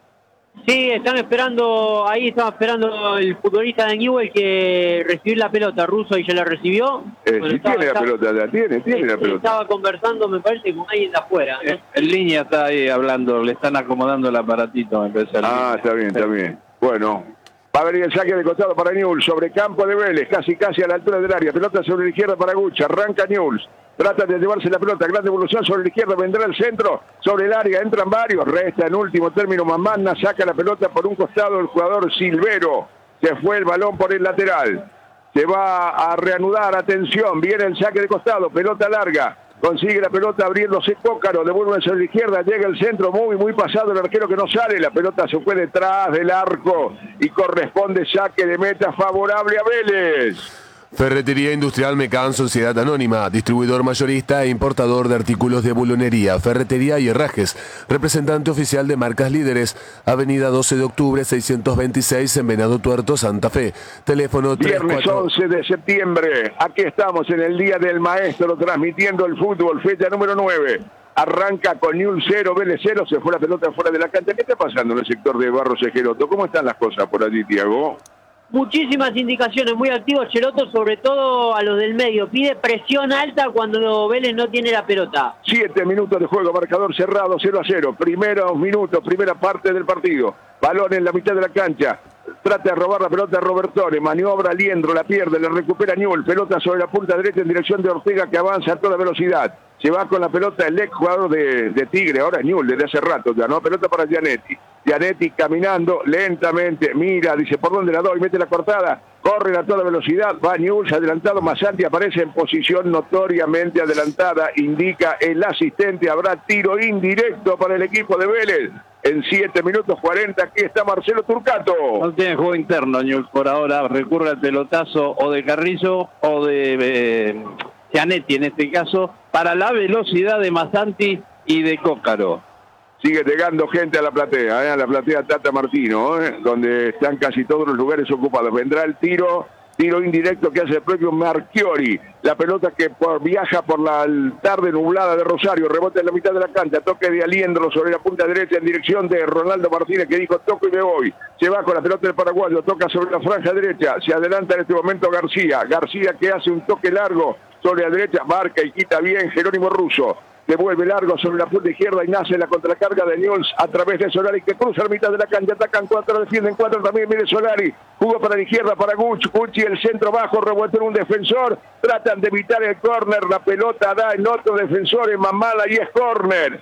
Sí, están esperando, ahí estaba esperando el futbolista de Newell que recibió la pelota, Russo, y ya la recibió. Eh, bueno, si estaba, tiene la estaba, pelota, la tiene, tiene sí, la pelota. Estaba conversando, me parece, con alguien de afuera. ¿no? En línea está ahí hablando, le están acomodando el aparatito, me parece. Ah, está bien, está bien. Bueno, va a venir el saque de costado para Newell, sobre campo de Vélez, casi casi a la altura del área. Pelota sobre la izquierda para Gucci, arranca Newell. Trata de llevarse la pelota, gran devolución sobre la izquierda, vendrá el centro, sobre el área, entran varios, resta en último término Mamana, saca la pelota por un costado el jugador Silvero, se fue el balón por el lateral, se va a reanudar, atención, viene el saque de costado, pelota larga, consigue la pelota abriéndose Cócaro, devuelve sobre la izquierda, llega el centro, muy muy pasado el arquero que no sale, la pelota se fue detrás del arco y corresponde saque de meta favorable a Vélez. Ferretería Industrial Mecan Sociedad Anónima, distribuidor mayorista e importador de artículos de bulonería, ferretería y herrajes, representante oficial de marcas líderes, avenida doce de octubre seiscientos veintiséis en Venado Tuerto, Santa Fe, teléfono tres Viernes cuatro... once de septiembre, aquí estamos en el Día del Maestro, transmitiendo el fútbol, fecha número nueve. Arranca con Newell cero, Vélez cero, se fue la pelota fuera de la cancha. ¿Qué está pasando en el sector de Barros Ejeroto? ¿Cómo están las cosas por allí, Tiago? Muchísimas indicaciones, muy activos Cheloto, sobre todo a los del medio. Pide presión alta cuando Vélez no tiene la pelota. Siete minutos de juego, marcador cerrado, cero a cero. Primeros minutos, primera parte del partido. Balón en la mitad de la cancha. Trata de robar la pelota a Robertone, maniobra Liendro, la pierde, le recupera Newell, pelota sobre la punta derecha en dirección de Ortega que avanza a toda velocidad. Se va con la pelota el ex jugador de, de Tigre, ahora Newell desde hace rato ya, ¿no? Pelota para Gianetti. Gianetti caminando lentamente, mira, dice, ¿por dónde la doy? Mete la cortada, corre a toda velocidad, va Newell adelantado, Masanti aparece en posición notoriamente adelantada, indica el asistente, habrá tiro indirecto para el equipo de Vélez. En siete minutos cuarenta, aquí está Marcelo Turcato. No tiene juego interno, Newell, por ahora. Recurre al pelotazo o de Carrizo o de eh, Gianetti, en este caso, para la velocidad de Masanti y de Cócaro. Sigue llegando gente a la platea, ¿eh? A la platea Tata Martino, ¿eh? Donde están casi todos los lugares ocupados. Vendrá el tiro, tiro indirecto que hace el propio Marchiori. La pelota que por, viaja por la tarde nublada de Rosario, rebota en la mitad de la cancha, toque de Aliendro sobre la punta derecha en dirección de Ronaldo Martínez, que dijo toco y me voy. Se va con la pelota del paraguayo, toca sobre la franja derecha, se adelanta en este momento García. García que hace un toque largo sobre la derecha, marca y quita bien Jerónimo Russo. Devuelve largo sobre la punta izquierda y nace la contracarga de Newell a través de Solari, que cruza la mitad de la cancha, atacan cuatro, defienden cuatro, también viene Solari, jugó para la izquierda para Gucci, Gucci el centro bajo, revuelto en un defensor, tratan de evitar el córner, la pelota da en otro defensor, en Mamala, y es córner.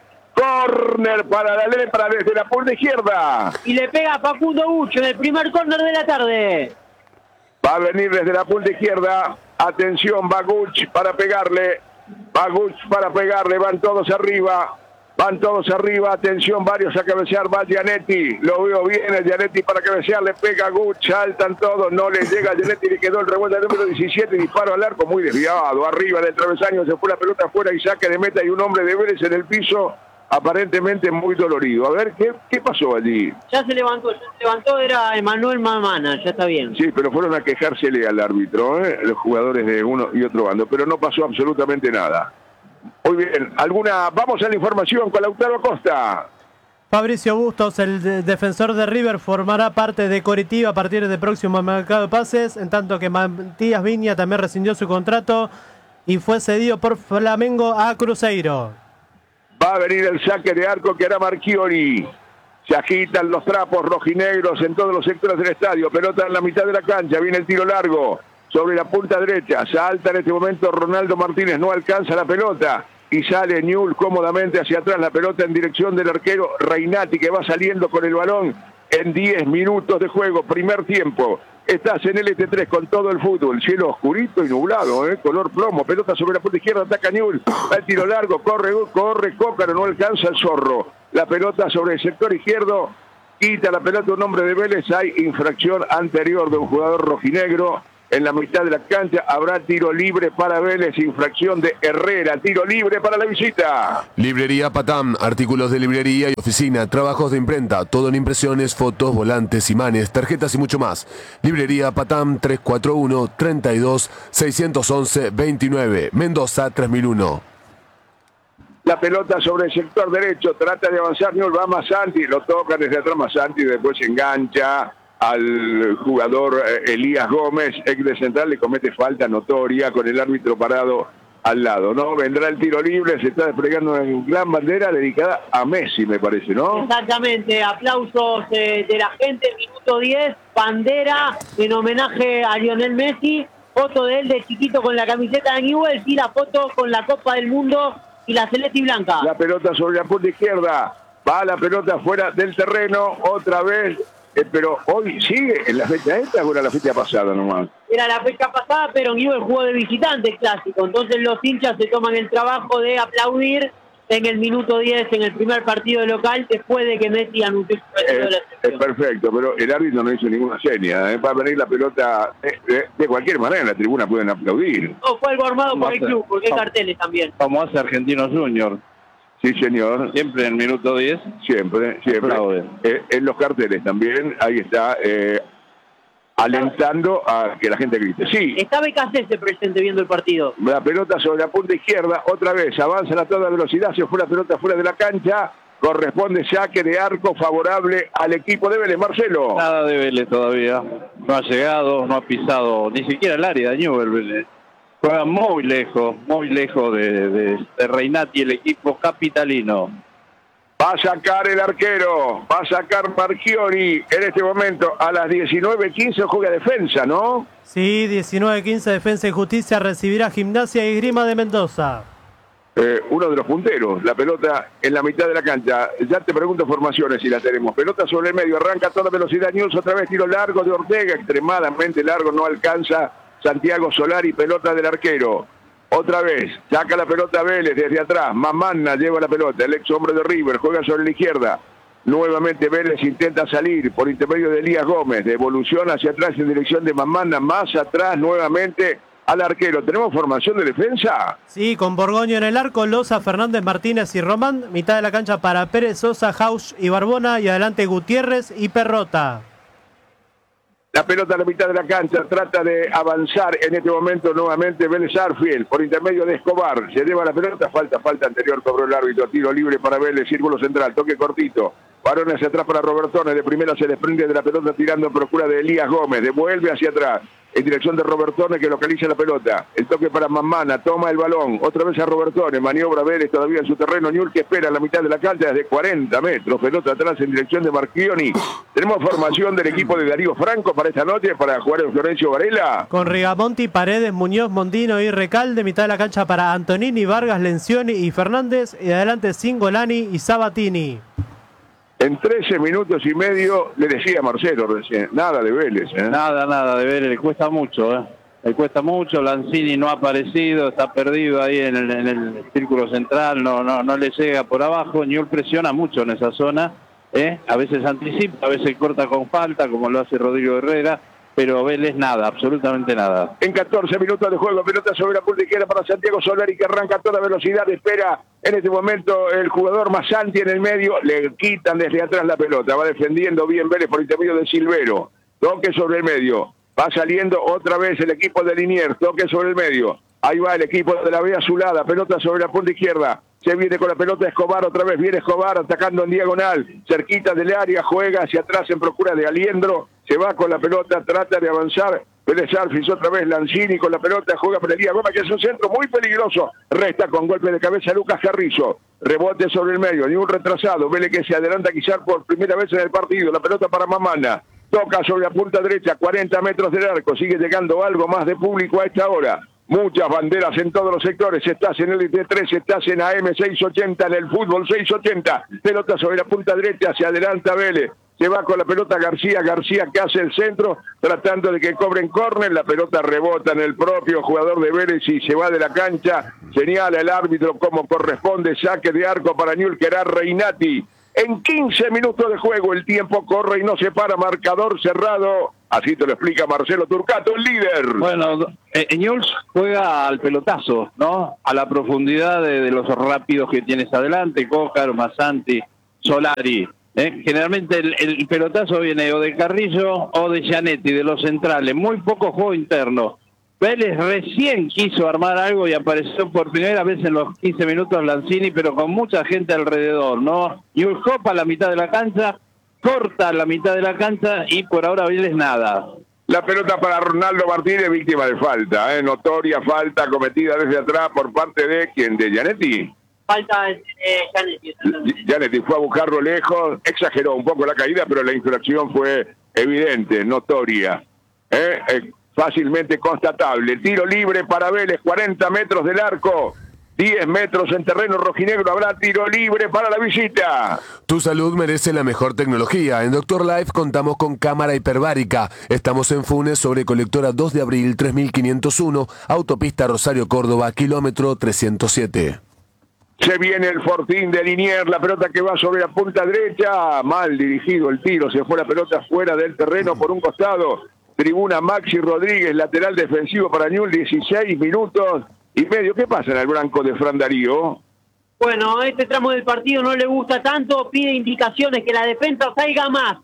Córner para la Lepra desde la punta izquierda. Y le pega a Facundo Gucci en el primer córner de la tarde. Va a venir desde la punta izquierda, atención, va Gucci para pegarle. Va Gucci para pegarle, van todos arriba, van todos arriba, atención, varios a cabecear, va Gianetti, lo veo bien, el Gianetti para cabecear, le pega Gucci, saltan todos, no le llega a Gianetti, le quedó el rebote número diecisiete, disparo al arco muy desviado, arriba del travesaño, se fue la pelota afuera y saque de meta y un hombre de Vélez en el piso, aparentemente muy dolorido. A ver, ¿qué, qué pasó allí? Ya se levantó, ya se levantó, era Emanuel Mamana, ya está bien. Sí, pero fueron a quejársele al árbitro, ¿eh? Los jugadores de uno y otro bando, pero no pasó absolutamente nada. Muy bien, alguna, vamos a la información con Lautaro Acosta. Fabricio Bustos, el de defensor de River, formará parte de Coritiba a partir del próximo mercado de pases, en tanto que Matías Viña también rescindió su contrato y fue cedido por Flamengo a Cruzeiro. Va a venir el saque de arco que hará Marchiori. Se agitan los trapos rojinegros en todos los sectores del estadio. Pelota en la mitad de la cancha. Viene el tiro largo sobre la punta derecha. Salta en este momento Ronaldo Martínez. No alcanza la pelota. Y sale Newell cómodamente hacia atrás. La pelota en dirección del arquero Reinati, que va saliendo con el balón en diez minutos de juego, primer tiempo. Estás en el L T tres con todo el fútbol, cielo oscurito y nublado, ¿eh? Color plomo, pelota sobre la punta izquierda, ataca Newell, va el tiro largo, corre, corre, Cócaro, no alcanza el Zorro. La pelota sobre el sector izquierdo, quita la pelota un hombre de Vélez, hay infracción anterior de un jugador rojinegro. En la mitad de la cancha habrá tiro libre para Vélez, infracción de Herrera, tiro libre para la visita. Librería Patam, artículos de librería y oficina, trabajos de imprenta, todo en impresiones, fotos, volantes, imanes, tarjetas y mucho más. Librería Patam tres cuatro uno, treinta y dos, seiscientos once, veintinueve, Mendoza tres mil uno. La pelota sobre el sector derecho, trata de avanzar, Newell, va Massanti, lo toca desde atrás Massanti, después se engancha al jugador Elías Gómez, ex de Central, le comete falta notoria con el árbitro parado al lado, ¿no? Vendrá el tiro libre, se está desplegando una gran bandera dedicada a Messi, me parece, ¿no? Exactamente, aplausos eh, de la gente, minuto diez, bandera en homenaje a Lionel Messi, foto de él de chiquito con la camiseta de Newell's y la foto con la Copa del Mundo y la celeste y blanca. La pelota sobre la punta izquierda, va la pelota fuera del terreno, otra vez. Eh, pero hoy sigue en la fecha esta o era la fecha pasada nomás. Era la fecha pasada, pero Newell jugó de visitante el clásico. Entonces los hinchas se toman el trabajo de aplaudir en el minuto diez, en el primer partido de local, después de que Messi anunció su retiro de la selección. Es perfecto, pero el árbitro no hizo ninguna seña. ¿eh? Va a venir la pelota de, de, de cualquier manera, en la tribuna pueden aplaudir. No, fue algo armado por el club, porque hay carteles también. Como hace Argentinos Juniors. Sí, señor. Siempre en el minuto diez. Siempre, siempre. Eh, en los carteles también, ahí está, eh, alentando a que la gente grite. Sí. Está B K C presente viendo el partido. La pelota sobre la punta izquierda, otra vez, avanzan a toda velocidad, se fue la pelota fuera de la cancha, corresponde saque de arco favorable al equipo de Vélez, Marcelo. Nada de Vélez todavía, no ha llegado, no ha pisado ni siquiera el área de Newell Vélez. Juega muy lejos, muy lejos de, de, de Reinati, el equipo capitalino. Va a sacar el arquero, va a sacar Marchiori en este momento a las diecinueve quince juega defensa, ¿no? Sí, diecinueve quince Defensa y Justicia recibirá Gimnasia y Esgrima de Mendoza. Eh, uno de los punteros, la pelota en la mitad de la cancha. Ya te pregunto formaciones si la tenemos. Pelota sobre el medio, arranca a toda velocidad Newell's, otra vez tiro largo de Ortega, extremadamente largo, no alcanza Santiago Solari, pelota del arquero. Otra vez, saca la pelota Vélez desde atrás. Mamanna lleva la pelota, el ex hombre de River, juega sobre la izquierda. Nuevamente Vélez intenta salir por intermedio de Elías Gómez. Devolución hacia atrás en dirección de Mamanna, más atrás nuevamente al arquero. ¿Tenemos formación de defensa? Sí, con Borgoño en el arco, Loza, Fernández, Martínez y Román. Mitad de la cancha para Pérez, Sosa, Jauch y Barbona. Y adelante Gutiérrez y Perrota. La pelota a la mitad de la cancha, trata de avanzar en este momento nuevamente Vélez Arfield, por intermedio de Escobar, se lleva la pelota, falta, falta anterior, cobró el árbitro, tiro libre para Vélez, círculo central, toque cortito, varón hacia atrás para Robertone, de primera se desprende de la pelota tirando en procura de Elías Gómez, devuelve hacia atrás, en dirección de Robertone que localiza la pelota, el toque para Mammana, toma el balón, otra vez a Robertone, maniobra Vélez todavía en su terreno, Newell que espera en la mitad de la cancha desde cuarenta metros, pelota atrás en dirección de Marchioni. Tenemos formación del equipo de Darío Franco para esta noche, para jugar en Florencio Varela. Con Rigamonti, Paredes, Muñoz, Mondino y Recalde, mitad de la cancha para Antonini, Vargas, Lencioni y Fernández, y adelante Singolani y Sabatini. En trece minutos y medio, le decía Marcelo recién, nada de Vélez. ¿eh? Nada, nada de Vélez, le cuesta mucho, ¿eh? Le cuesta mucho, Lanzini no ha aparecido, está perdido ahí en el, en el círculo central, no, no, no le llega por abajo, Newell presiona mucho en esa zona, ¿eh? A veces anticipa, a veces corta con falta, como lo hace Rodrigo Herrera, pero Vélez nada, absolutamente nada. En catorce minutos de juego, pelota sobre la punta izquierda para Santiago Solari que arranca a toda velocidad, espera en este momento el jugador Massanti en el medio, le quitan desde atrás la pelota, va defendiendo bien Vélez por intermedio de Silvero, toque sobre el medio, va saliendo otra vez el equipo de Liniers, toque sobre el medio, ahí va el equipo de la B Azulada, pelota sobre la punta izquierda, se viene con la pelota Escobar, otra vez viene Escobar atacando en diagonal, cerquita del área, juega hacia atrás en procura de Aliendro, se va con la pelota, trata de avanzar, Vélez Arfield otra vez Lanzini con la pelota, juega por Elías Gómez, que es un centro muy peligroso, resta con golpe de cabeza Lucas Carrizo, rebote sobre el medio, ni un retrasado, Vélez que se adelanta quizás por primera vez en el partido, la pelota para Mammana, toca sobre la punta derecha, cuarenta metros del arco, sigue llegando algo más de público a esta hora. Muchas banderas en todos los sectores, estás en el L T tres, estás en A M seiscientos ochenta, en el fútbol seiscientos ochenta, pelota sobre la punta derecha, se adelanta Vélez, se va con la pelota García, García que hace el centro, tratando de que cobren córner, la pelota rebota en el propio jugador de Vélez y se va de la cancha, señala el árbitro como corresponde, saque de arco para Newell's, que era Reinati. En quince minutos de juego el tiempo corre y no se para, marcador cerrado. Así te lo explica Marcelo Turcato, el líder. Bueno, eh, Newell's juega al pelotazo, ¿no? A la profundidad de, de los rápidos que tienes adelante, Cócar, Masanti, Solari. ¿eh? Generalmente el, el pelotazo viene o de Carrillo o de Gianetti, de los centrales. Muy poco juego interno. Vélez recién quiso armar algo y apareció por primera vez en los quince minutos Lanzini, pero con mucha gente alrededor, ¿no? Newell's copa a la mitad de la cancha, corta a la mitad de la cancha y por ahora Vélez nada. La pelota para Ronaldo Martínez, víctima de falta, ¿eh? Notoria falta cometida desde atrás por parte de ¿quién? ¿De Gianetti? Falta de eh, Gianetti. Gianetti fue a buscarlo lejos, exageró un poco la caída, pero la infracción fue evidente, notoria. ¿eh? Eh, fácilmente constatable. Tiro libre para Vélez, cuarenta metros del arco, diez metros en terreno rojinegro, habrá tiro libre para la visita. Tu salud merece la mejor tecnología. En Doctor Life contamos con cámara hiperbárica. Estamos en Funes sobre Colectora dos de abril tres mil quinientos uno, autopista Rosario Córdoba, kilómetro trescientos siete. Se viene el Fortín de Liniers, la pelota que va sobre la punta derecha, mal dirigido el tiro, se fue la pelota fuera del terreno por un costado. Tribuna Maxi Rodríguez, lateral defensivo para Newell's, dieciséis minutos y medio. ¿Qué pasa en el blanco de Fran Darío? Bueno, este tramo del partido no le gusta tanto, pide indicaciones que la defensa salga más.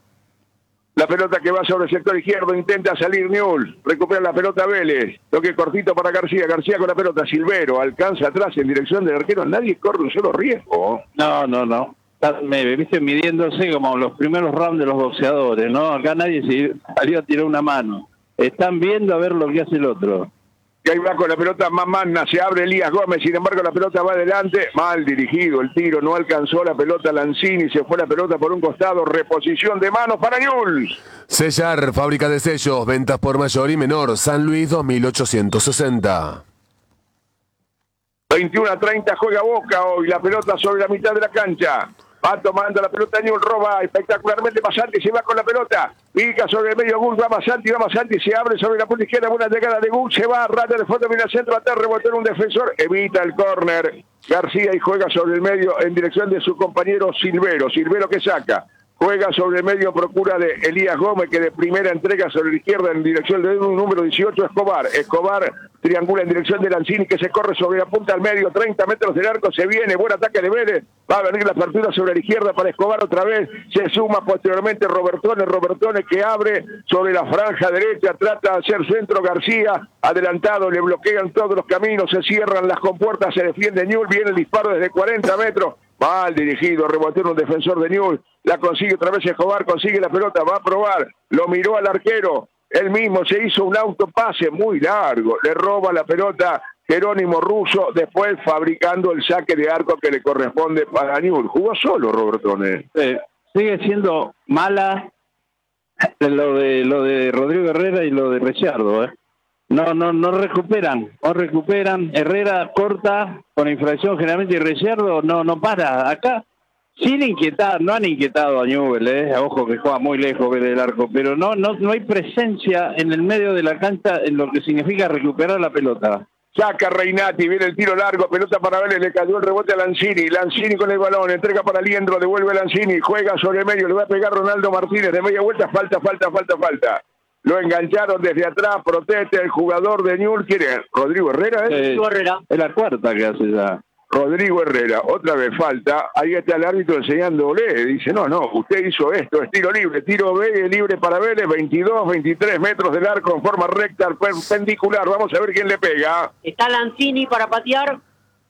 La pelota que va sobre el sector izquierdo, intenta salir Newell's, recupera la pelota Vélez, toque cortito para García, García con la pelota, Silvero, alcanza atrás en dirección del arquero, nadie corre un solo riesgo. No, no, no. Me viste midiéndose como los primeros rounds de los boxeadores, ¿no? Acá nadie se salió a tirar una mano. Están viendo a ver lo que hace el otro. Y ahí va con la pelota Mamana, se abre Elías Gómez, sin embargo la pelota va adelante, mal dirigido el tiro, no alcanzó la pelota Lanzini, se fue la pelota por un costado, reposición de manos para Newell's. Sellar, fábrica de sellos, ventas por mayor y menor, San Luis dos mil ochocientos sesenta. veintiuno a treinta juega Boca hoy, la pelota sobre la mitad de la cancha. Va tomando la pelota Newell's, roba espectacularmente Masanti, se va con la pelota, pica sobre el medio Gul, va Masanti, va Masanti, se abre sobre la punta izquierda, buena llegada de Gul, se va, rata de fondo, viene al centro, atrás, rebotó en un defensor, evita el córner, García y juega sobre el medio en dirección de su compañero Silvero, Silvero que saca, juega sobre el medio, procura de Elías Gómez, que de primera entrega sobre la izquierda en dirección de un número dieciocho, Escobar. Escobar triangula en dirección de Lanzini, que se corre sobre la punta al medio, treinta metros del arco, se viene, buen ataque de Vélez, va a venir la apertura sobre la izquierda para Escobar otra vez, se suma posteriormente Robertone, Robertone que abre sobre la franja derecha, trata de hacer centro García, adelantado, le bloquean todos los caminos, se cierran las compuertas, se defiende Newell's, viene el disparo desde cuarenta metros, mal dirigido, rebotó en un defensor de Newell's, la consigue otra vez Escobar, consigue la pelota, va a probar, lo miró al arquero, él mismo se hizo un autopase muy largo, le roba la pelota Jerónimo Russo, después fabricando el saque de arco que le corresponde para Newell's. Jugó solo Robertone. Eh, sigue siendo mala lo de lo de Rodrigo Herrera y lo de Richardo, ¿eh? No, no, no recuperan, no recuperan. Herrera corta con infracción generalmente y Richardo no, no para. Acá sin inquietar, no han inquietado a Newell's, eh, ojo que juega muy lejos del arco, pero no, no, no hay presencia en el medio de la cancha en lo que significa recuperar la pelota. Saca Reinati, viene el tiro largo, pelota para Vélez, le cayó el rebote a Lanzini, Lanzini con el balón, entrega para Liendro, devuelve Lanzini, juega sobre el medio, le va a pegar Ronaldo Martínez de media vuelta, falta, falta, falta, falta. Lo engancharon desde atrás, proteste el jugador de Newell's, ¿quién es? Rodrigo Herrera, ¿eh? Rodrigo Herrera. Es la cuarta que hace ya. Rodrigo Herrera, otra vez falta, ahí está el árbitro enseñándole, dice, no, no, usted hizo esto, es tiro libre, tiro B, libre para Vélez, veintidós, veintitrés metros del arco en forma recta, perpendicular, vamos a ver quién le pega. Está Lanzini para patear.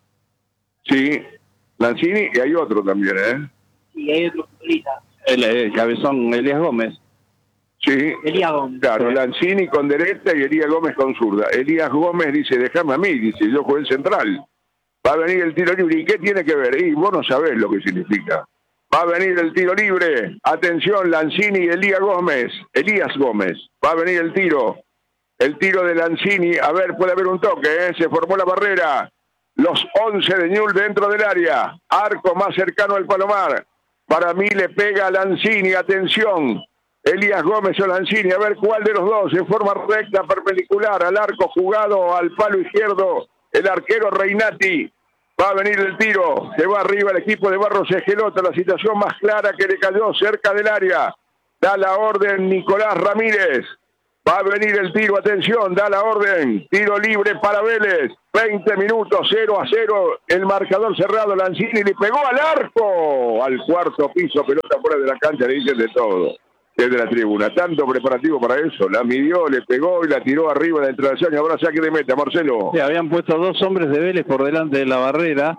Sí, Lanzini y hay otro también, ¿eh? Sí, hay otro futbolista. El, el cabezón Elías Gómez. Sí, Elías Gómez. Claro, Lanzini con derecha y Elías Gómez con zurda. Elías Gómez dice, déjame a mí, dice, yo jugué el central. Va a venir el tiro libre. ¿Y qué tiene que ver? Y vos no sabés lo que significa. Va a venir el tiro libre. Atención, Lanzini y Elías Gómez. Elías Gómez. Va a venir el tiro. El tiro de Lanzini. A ver, puede haber un toque, ¿eh? Se formó la barrera. Los once de Newell's dentro del área. Arco más cercano al Palomar. Para mí le pega a Lanzini, atención. Elías Gómez o Lanzini, a ver cuál de los dos, en forma recta, perpendicular, al arco jugado, al palo izquierdo, el arquero Reinati. Va a venir el tiro, se va arriba el equipo de Barros Esqueloto, la situación más clara que le cayó cerca del área. Da la orden Nicolás Ramírez. Va a venir el tiro, atención, da la orden. Tiro libre para Vélez. veinte minutos, cero a cero. El marcador cerrado, Lanzini le pegó al arco. Al cuarto piso, pelota fuera de la cancha, le dicen de todo. Desde la tribuna, tanto preparativo para eso. La midió, le pegó y la tiró arriba del travesaño. Ahora saque de meta, Marcelo. Sí, habían puesto dos hombres de Vélez por delante de la barrera,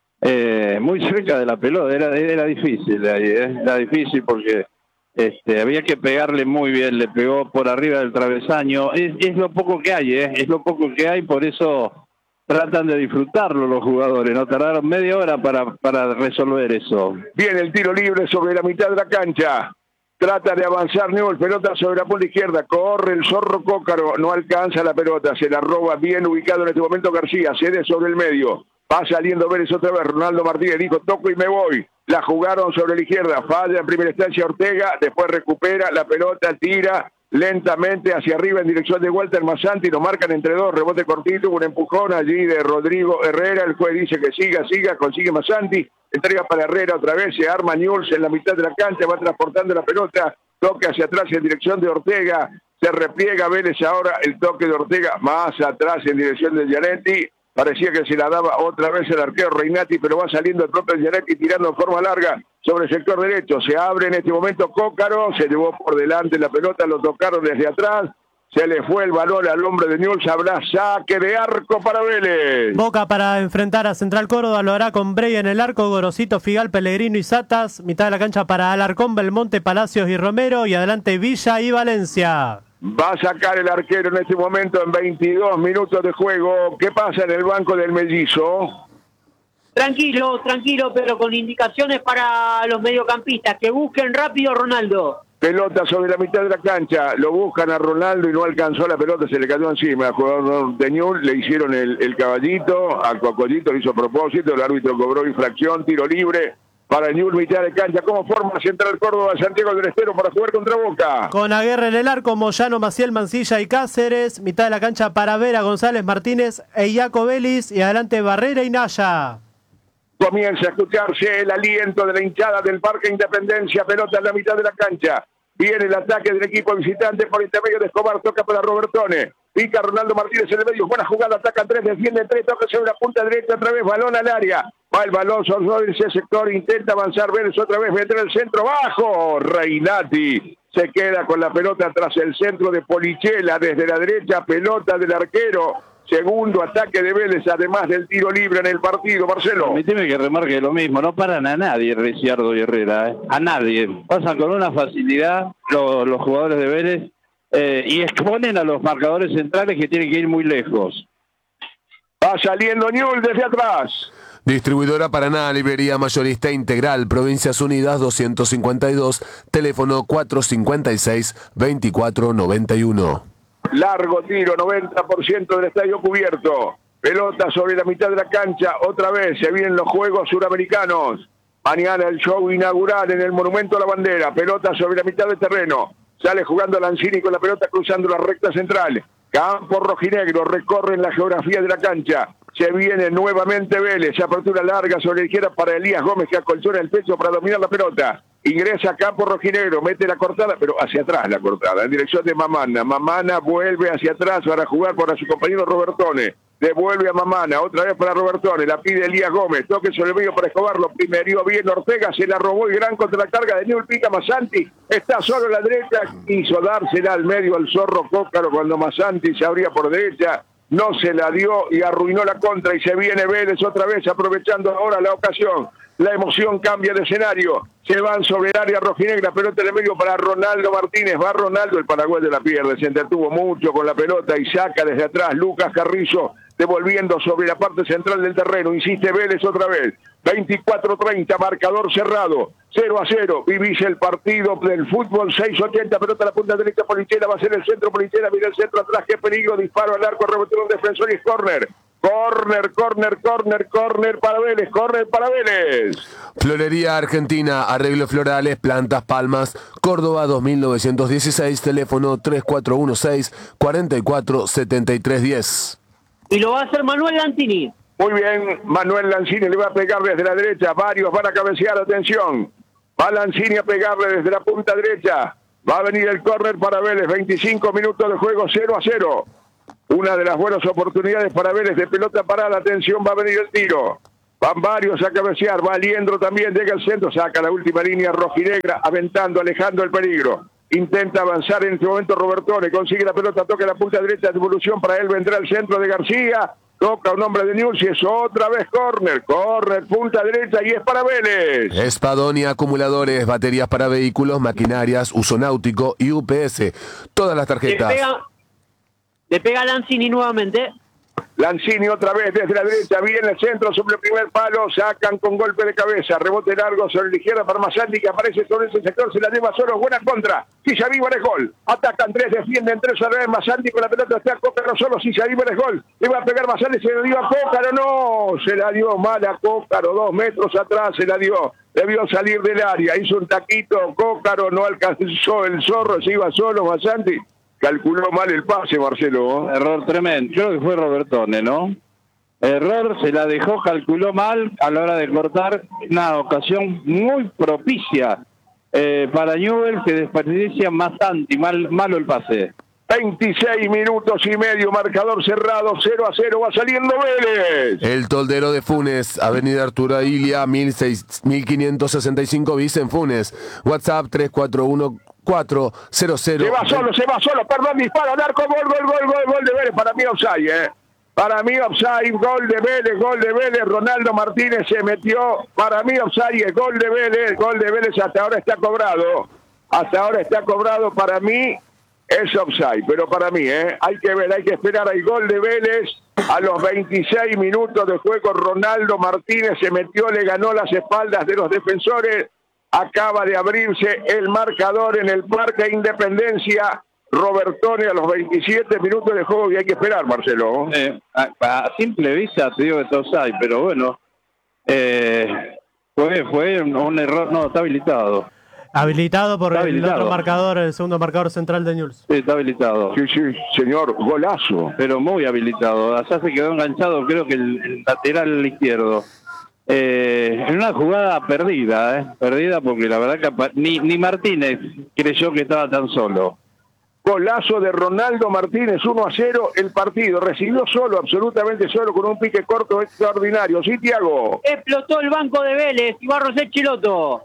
eh, muy cerca de la pelota. Era, era difícil ahí, ¿eh? Era difícil porque este, había que pegarle muy bien. Le pegó por arriba del travesaño. Es, es lo poco que hay, ¿eh? Es lo poco que hay, por eso tratan de disfrutarlo los jugadores. No tardaron media hora para, para resolver eso. Viene el tiro libre sobre la mitad de la cancha. Trata de avanzar Newell, pelota sobre la punta izquierda, corre el Zorro Cócaro, no alcanza la pelota, se la roba bien ubicado en este momento García, cede sobre el medio, va saliendo Vélez otra vez, Ronaldo Martínez dijo toco y me voy, la jugaron sobre la izquierda, falla en primera instancia Ortega, después recupera la pelota, tira lentamente hacia arriba en dirección de Walter Masanti, lo marcan entre dos, rebote cortito, un empujón allí de Rodrigo Herrera, el juez dice que siga, siga, consigue Masanti, entrega para Herrera otra vez, se arma Newell's en la mitad de la cancha, va transportando la pelota, toque hacia atrás en dirección de Ortega, se repliega Vélez ahora, el toque de Ortega más atrás en dirección de Gianetti, parecía que se la daba otra vez el arquero Reinati, pero va saliendo el propio Gianetti tirando en forma larga sobre el sector derecho, se abre en este momento Cócaro, se llevó por delante la pelota, lo tocaron desde atrás, se le fue el balón al hombre de Newell's, habrá saque de arco para Vélez. Boca para enfrentar a Central Córdoba, lo hará con Bray en el arco, Gorosito, Figal, Pellegrino y Satas, mitad de la cancha para Alarcón, Belmonte, Palacios y Romero, y adelante Villa y Valencia. Va a sacar el arquero en este momento en veintidós minutos de juego. ¿Qué pasa en el banco del Mellizo? Tranquilo, tranquilo, pero con indicaciones para los mediocampistas, que busquen rápido a Ronaldo. Pelota sobre la mitad de la cancha, lo buscan a Ronaldo y no alcanzó la pelota, se le cayó encima. Al jugador de Newell's le hicieron el, el caballito, al Cocollito le hizo propósito, el árbitro cobró infracción, tiro libre para Newell's, mitad de cancha. ¿Cómo forma Central Córdoba Santiago del Estero para jugar contra Boca? Con Aguerre en el arco, Moyano, Maciel, Mancilla y Cáceres, mitad de la cancha para Vera, González, Martínez e Iaco Vélez, y adelante Barrera y Naya. Comienza a escucharse el aliento de la hinchada del Parque Independencia, pelota en la mitad de la cancha. Viene el ataque del equipo visitante por intermedio de Escobar, toca para Robertone. Pica Ronaldo Martínez en el medio, buena jugada, atacan tres, defienden tres, toca sobre la punta derecha, otra vez balón al área. Va el balón sobre ese sector, intenta avanzar Vélez, otra vez vendrá el centro, bajo. Reinati se queda con la pelota tras el centro de Polichela, desde la derecha, pelota del arquero. Segundo ataque de Vélez, además del tiro libre en el partido, Marcelo. Permíteme que remarque lo mismo, no paran a nadie Ricciardo y Herrera, ¿eh? A nadie. Pasan con una facilidad los, los jugadores de Vélez eh, y exponen a los marcadores centrales que tienen que ir muy lejos. Va saliendo Newell's desde atrás. Distribuidora Paraná, librería mayorista integral, Provincias Unidas doscientos cincuenta y dos, teléfono cuatrocientos cincuenta y seis, veinticuatro noventa y uno. Largo tiro, noventa por ciento del estadio cubierto. Pelota sobre la mitad de la cancha. Otra vez se vienen los Juegos Suramericanos. Mañana el show inaugural en el Monumento a la Bandera. Pelota sobre la mitad del terreno. Sale jugando Lanzini con la pelota cruzando la recta central. Campo rojinegro, recorren la geografía de la cancha. Se viene nuevamente Vélez. Apertura larga sobre la izquierda para Elías Gómez, que acolchona el pecho para dominar la pelota. Ingresa a campo rojinegro, mete la cortada, pero hacia atrás la cortada, en dirección de Mamana. Mamana vuelve hacia atrás para jugar para su compañero Robertone. Devuelve a Mamana, otra vez para Robertone, la pide Elías Gómez, toque sobre el medio para Escobar, lo primerió bien Ortega, se la robó y gran contra la carga de Newell's, pica Masanti, está solo a la derecha, quiso dársela al medio al Zorro Cócaro cuando Masanti se abría por derecha, no se la dio y arruinó la contra y se viene Vélez otra vez aprovechando ahora la ocasión. La emoción cambia de escenario. Se van sobre el área rojinegra, pelota en el medio para Ronaldo Martínez. Va Ronaldo, el paraguayo la pierde. Se entretuvo mucho con la pelota y saca desde atrás Lucas Carrizo, devolviendo sobre la parte central del terreno. Insiste Vélez otra vez. veinticuatro treinta, marcador cerrado. cero a cero. Vivís el partido del fútbol. seis ochenta, pelota a la punta derecha. Polichela va a ser el centro. Polichela mira el centro atrás. Qué peligro. Disparo al arco. Rebotó un defensor y es córner. Corner, corner, corner, corner para Vélez, corner para Vélez. Florería Argentina, arreglos florales, plantas, palmas, Córdoba dos mil novecientos dieciséis, teléfono tres cuatro uno seis, cuatro cuatro siete tres uno cero. Y lo va a hacer Manuel Lanzini. Muy bien, Manuel Lanzini le va a pegar desde la derecha, varios van a cabecear, atención. Va Lanzini a pegarle desde la punta derecha. Va a venir el córner para Vélez, veinticinco minutos de juego, cero a cero. Una de las buenas oportunidades para Vélez de pelota parada, atención, va a venir el tiro. Van varios a cabecear, va Liendro también, llega al centro, saca la última línea rojinegra, aventando, alejando el peligro. Intenta avanzar en este momento Robertone, consigue la pelota, toca la punta derecha, devolución para él, vendrá el centro de García. Toca un hombre de Newell's y es otra vez córner, córner, punta derecha y es para Vélez. Espadoni Acumuladores, baterías para vehículos, maquinarias, uso náutico y U P S. Todas las tarjetas. Le pega, le pega Lanzini nuevamente. Lanzini otra vez desde la derecha, viene el centro sobre el primer palo, sacan con golpe de cabeza, rebote largo sobre la izquierda para Masanti que aparece sobre ese sector, se la lleva solo, buena contra, Sisavíbar es gol, atacan tres, defienden tres a la vez, Masanti con la pelota está Cócaro solo, Sisavíbar es gol, le va a pegar Masanti, se la dio a Cócaro, no, se la dio mal a Cócaro, dos metros atrás se la dio, debió salir del área, hizo un taquito, Cócaro no alcanzó el zorro, se iba solo Masanti. Calculó mal el pase, Marcelo. Error tremendo. Creo que fue Robertone, ¿no? Error, se la dejó, calculó mal a la hora de cortar. Una ocasión muy propicia eh, para Newell's, que desperdicia Masanti, mal, malo el pase. veintiséis minutos y medio, marcador cerrado, cero a cero, va saliendo Vélez. El Toldero de Funes, Avenida Arturo Ilia, mil quinientos sesenta y cinco bis en Funes. WhatsApp tres cuatro uno cuatro cero cero. Se va solo, se va solo, perdón, dispara, arco, gol, gol, gol, gol, gol de Vélez, para mí offside, eh. Para mí offside, gol de Vélez, gol de Vélez, Ronaldo Martínez se metió, para mí offside, gol de Vélez, gol de Vélez, hasta ahora está cobrado, hasta ahora está cobrado, para mí es offside, pero para mí, eh, hay que ver, hay que esperar al gol de Vélez, a los veintiséis minutos de juego, Ronaldo Martínez se metió, le ganó las espaldas de los defensores. Acaba de abrirse el marcador en el Parque Independencia. Robertone a los veintisiete minutos de juego y hay que esperar, Marcelo. Eh, a, a simple vista te digo que está offside, pero bueno, eh, fue, fue un, un error, no, está habilitado. Habilitado por Está el habilitado. otro marcador, el segundo marcador central de Newell's. Sí, está habilitado. Sí, sí, señor, golazo. Pero muy habilitado. Allá se quedó enganchado, creo que el, el lateral izquierdo. Eh, en una jugada perdida, eh, perdida porque la verdad que ni, ni Martínez creyó que estaba tan solo. Golazo de Ronaldo Martínez, uno a cero el partido. Recibió solo, absolutamente solo, con un pique corto extraordinario. Sí, Tiago. Explotó el banco de Vélez, Ibarros el Chiloto.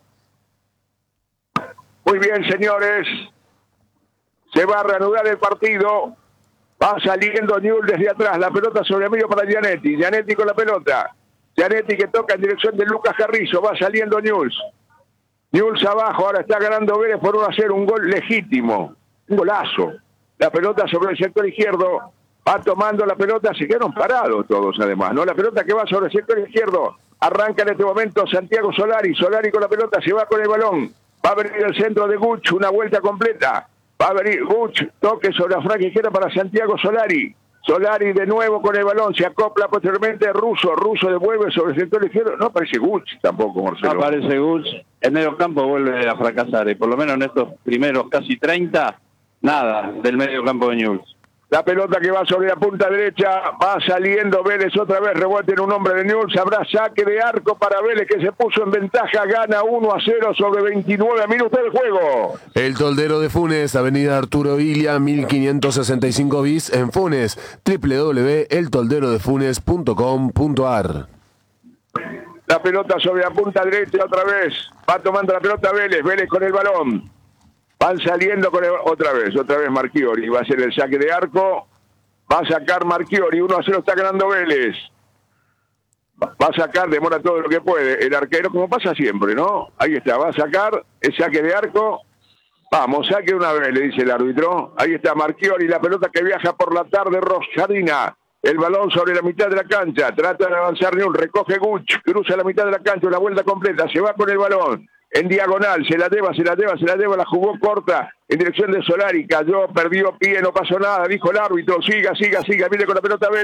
Muy bien, señores. Se va a reanudar el partido. Va saliendo Newell's desde atrás. La pelota sobre medio para Gianetti. Gianetti con la pelota. Gianetti que toca en dirección de Lucas Carrizo, va saliendo Newell's. Newell's abajo, ahora está ganando Vélez por uno a cero, un gol legítimo, un golazo. La pelota sobre el sector izquierdo, va tomando la pelota, se quedaron parados todos además, ¿no? La pelota que va sobre el sector izquierdo, arranca en este momento Santiago Solari, Solari con la pelota, se va con el balón, va a venir el centro de Guch, una vuelta completa, va a venir Guch, toque sobre la franja izquierda para Santiago Solari. Solari de nuevo con el balón, se acopla posteriormente Russo, Russo devuelve sobre el sector izquierdo, no aparece Guch tampoco, Marcelo. No aparece Guch, el medio campo vuelve a fracasar, y por lo menos en estos primeros casi treinta, nada del medio campo de Newell's. La pelota que va sobre la punta derecha, va saliendo Vélez otra vez, revuelta en un hombre de Newell's, habrá saque de arco para Vélez que se puso en ventaja, gana uno a cero sobre veintinueve minutos del juego. El Toldero de Funes, Avenida Arturo Ilia, mil quinientos sesenta y cinco bis en Funes, doble u doble u doble u punto el toldero de funes punto com punto a r. La pelota sobre la punta derecha otra vez, va tomando la pelota Vélez, Vélez con el balón. Van saliendo con el, otra vez, otra vez Marchiori, va a ser el saque de arco, va a sacar Marchiori, uno a cero está ganando Vélez. Va a sacar, demora todo lo que puede, el arquero, como pasa siempre, ¿no? Ahí está, va a sacar el saque de arco, vamos, saque una vez, le dice el árbitro. Ahí está Marchiori, la pelota que viaja por la tarde, Rosjardina. El balón sobre la mitad de la cancha, trata de avanzar Newell's, recoge Guch, cruza la mitad de la cancha, una vuelta completa, se va con el balón. En diagonal, se la lleva, se la lleva, se la lleva, la jugó corta en dirección de Solari, cayó, perdió pie, no pasó nada, dijo el árbitro, siga, siga, siga, viene con la pelota Vélez,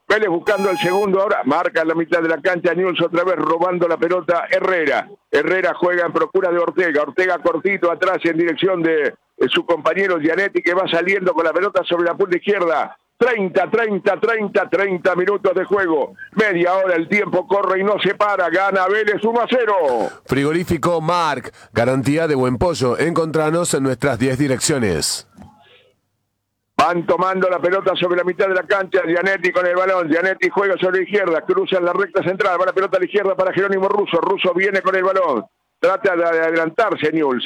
Vélez buscando el segundo ahora, marca en la mitad de la cancha, Newell's otra vez robando la pelota, Herrera. Herrera juega en procura de Ortega, Ortega cortito atrás en dirección de, de su compañero Gianetti, que va saliendo con la pelota sobre la punta izquierda. treinta, treinta, treinta, treinta minutos de juego. Media hora, el tiempo corre y no se para. Gana Vélez uno a cero. Frigorífico Marc, garantía de buen pollo. Encontranos en nuestras diez direcciones. Van tomando la pelota sobre la mitad de la cancha, Gianetti con el balón, Gianetti juega sobre la izquierda, cruza en la recta central, va la pelota a la izquierda para Jerónimo Russo, Russo viene con el balón, trata de adelantarse Newell's.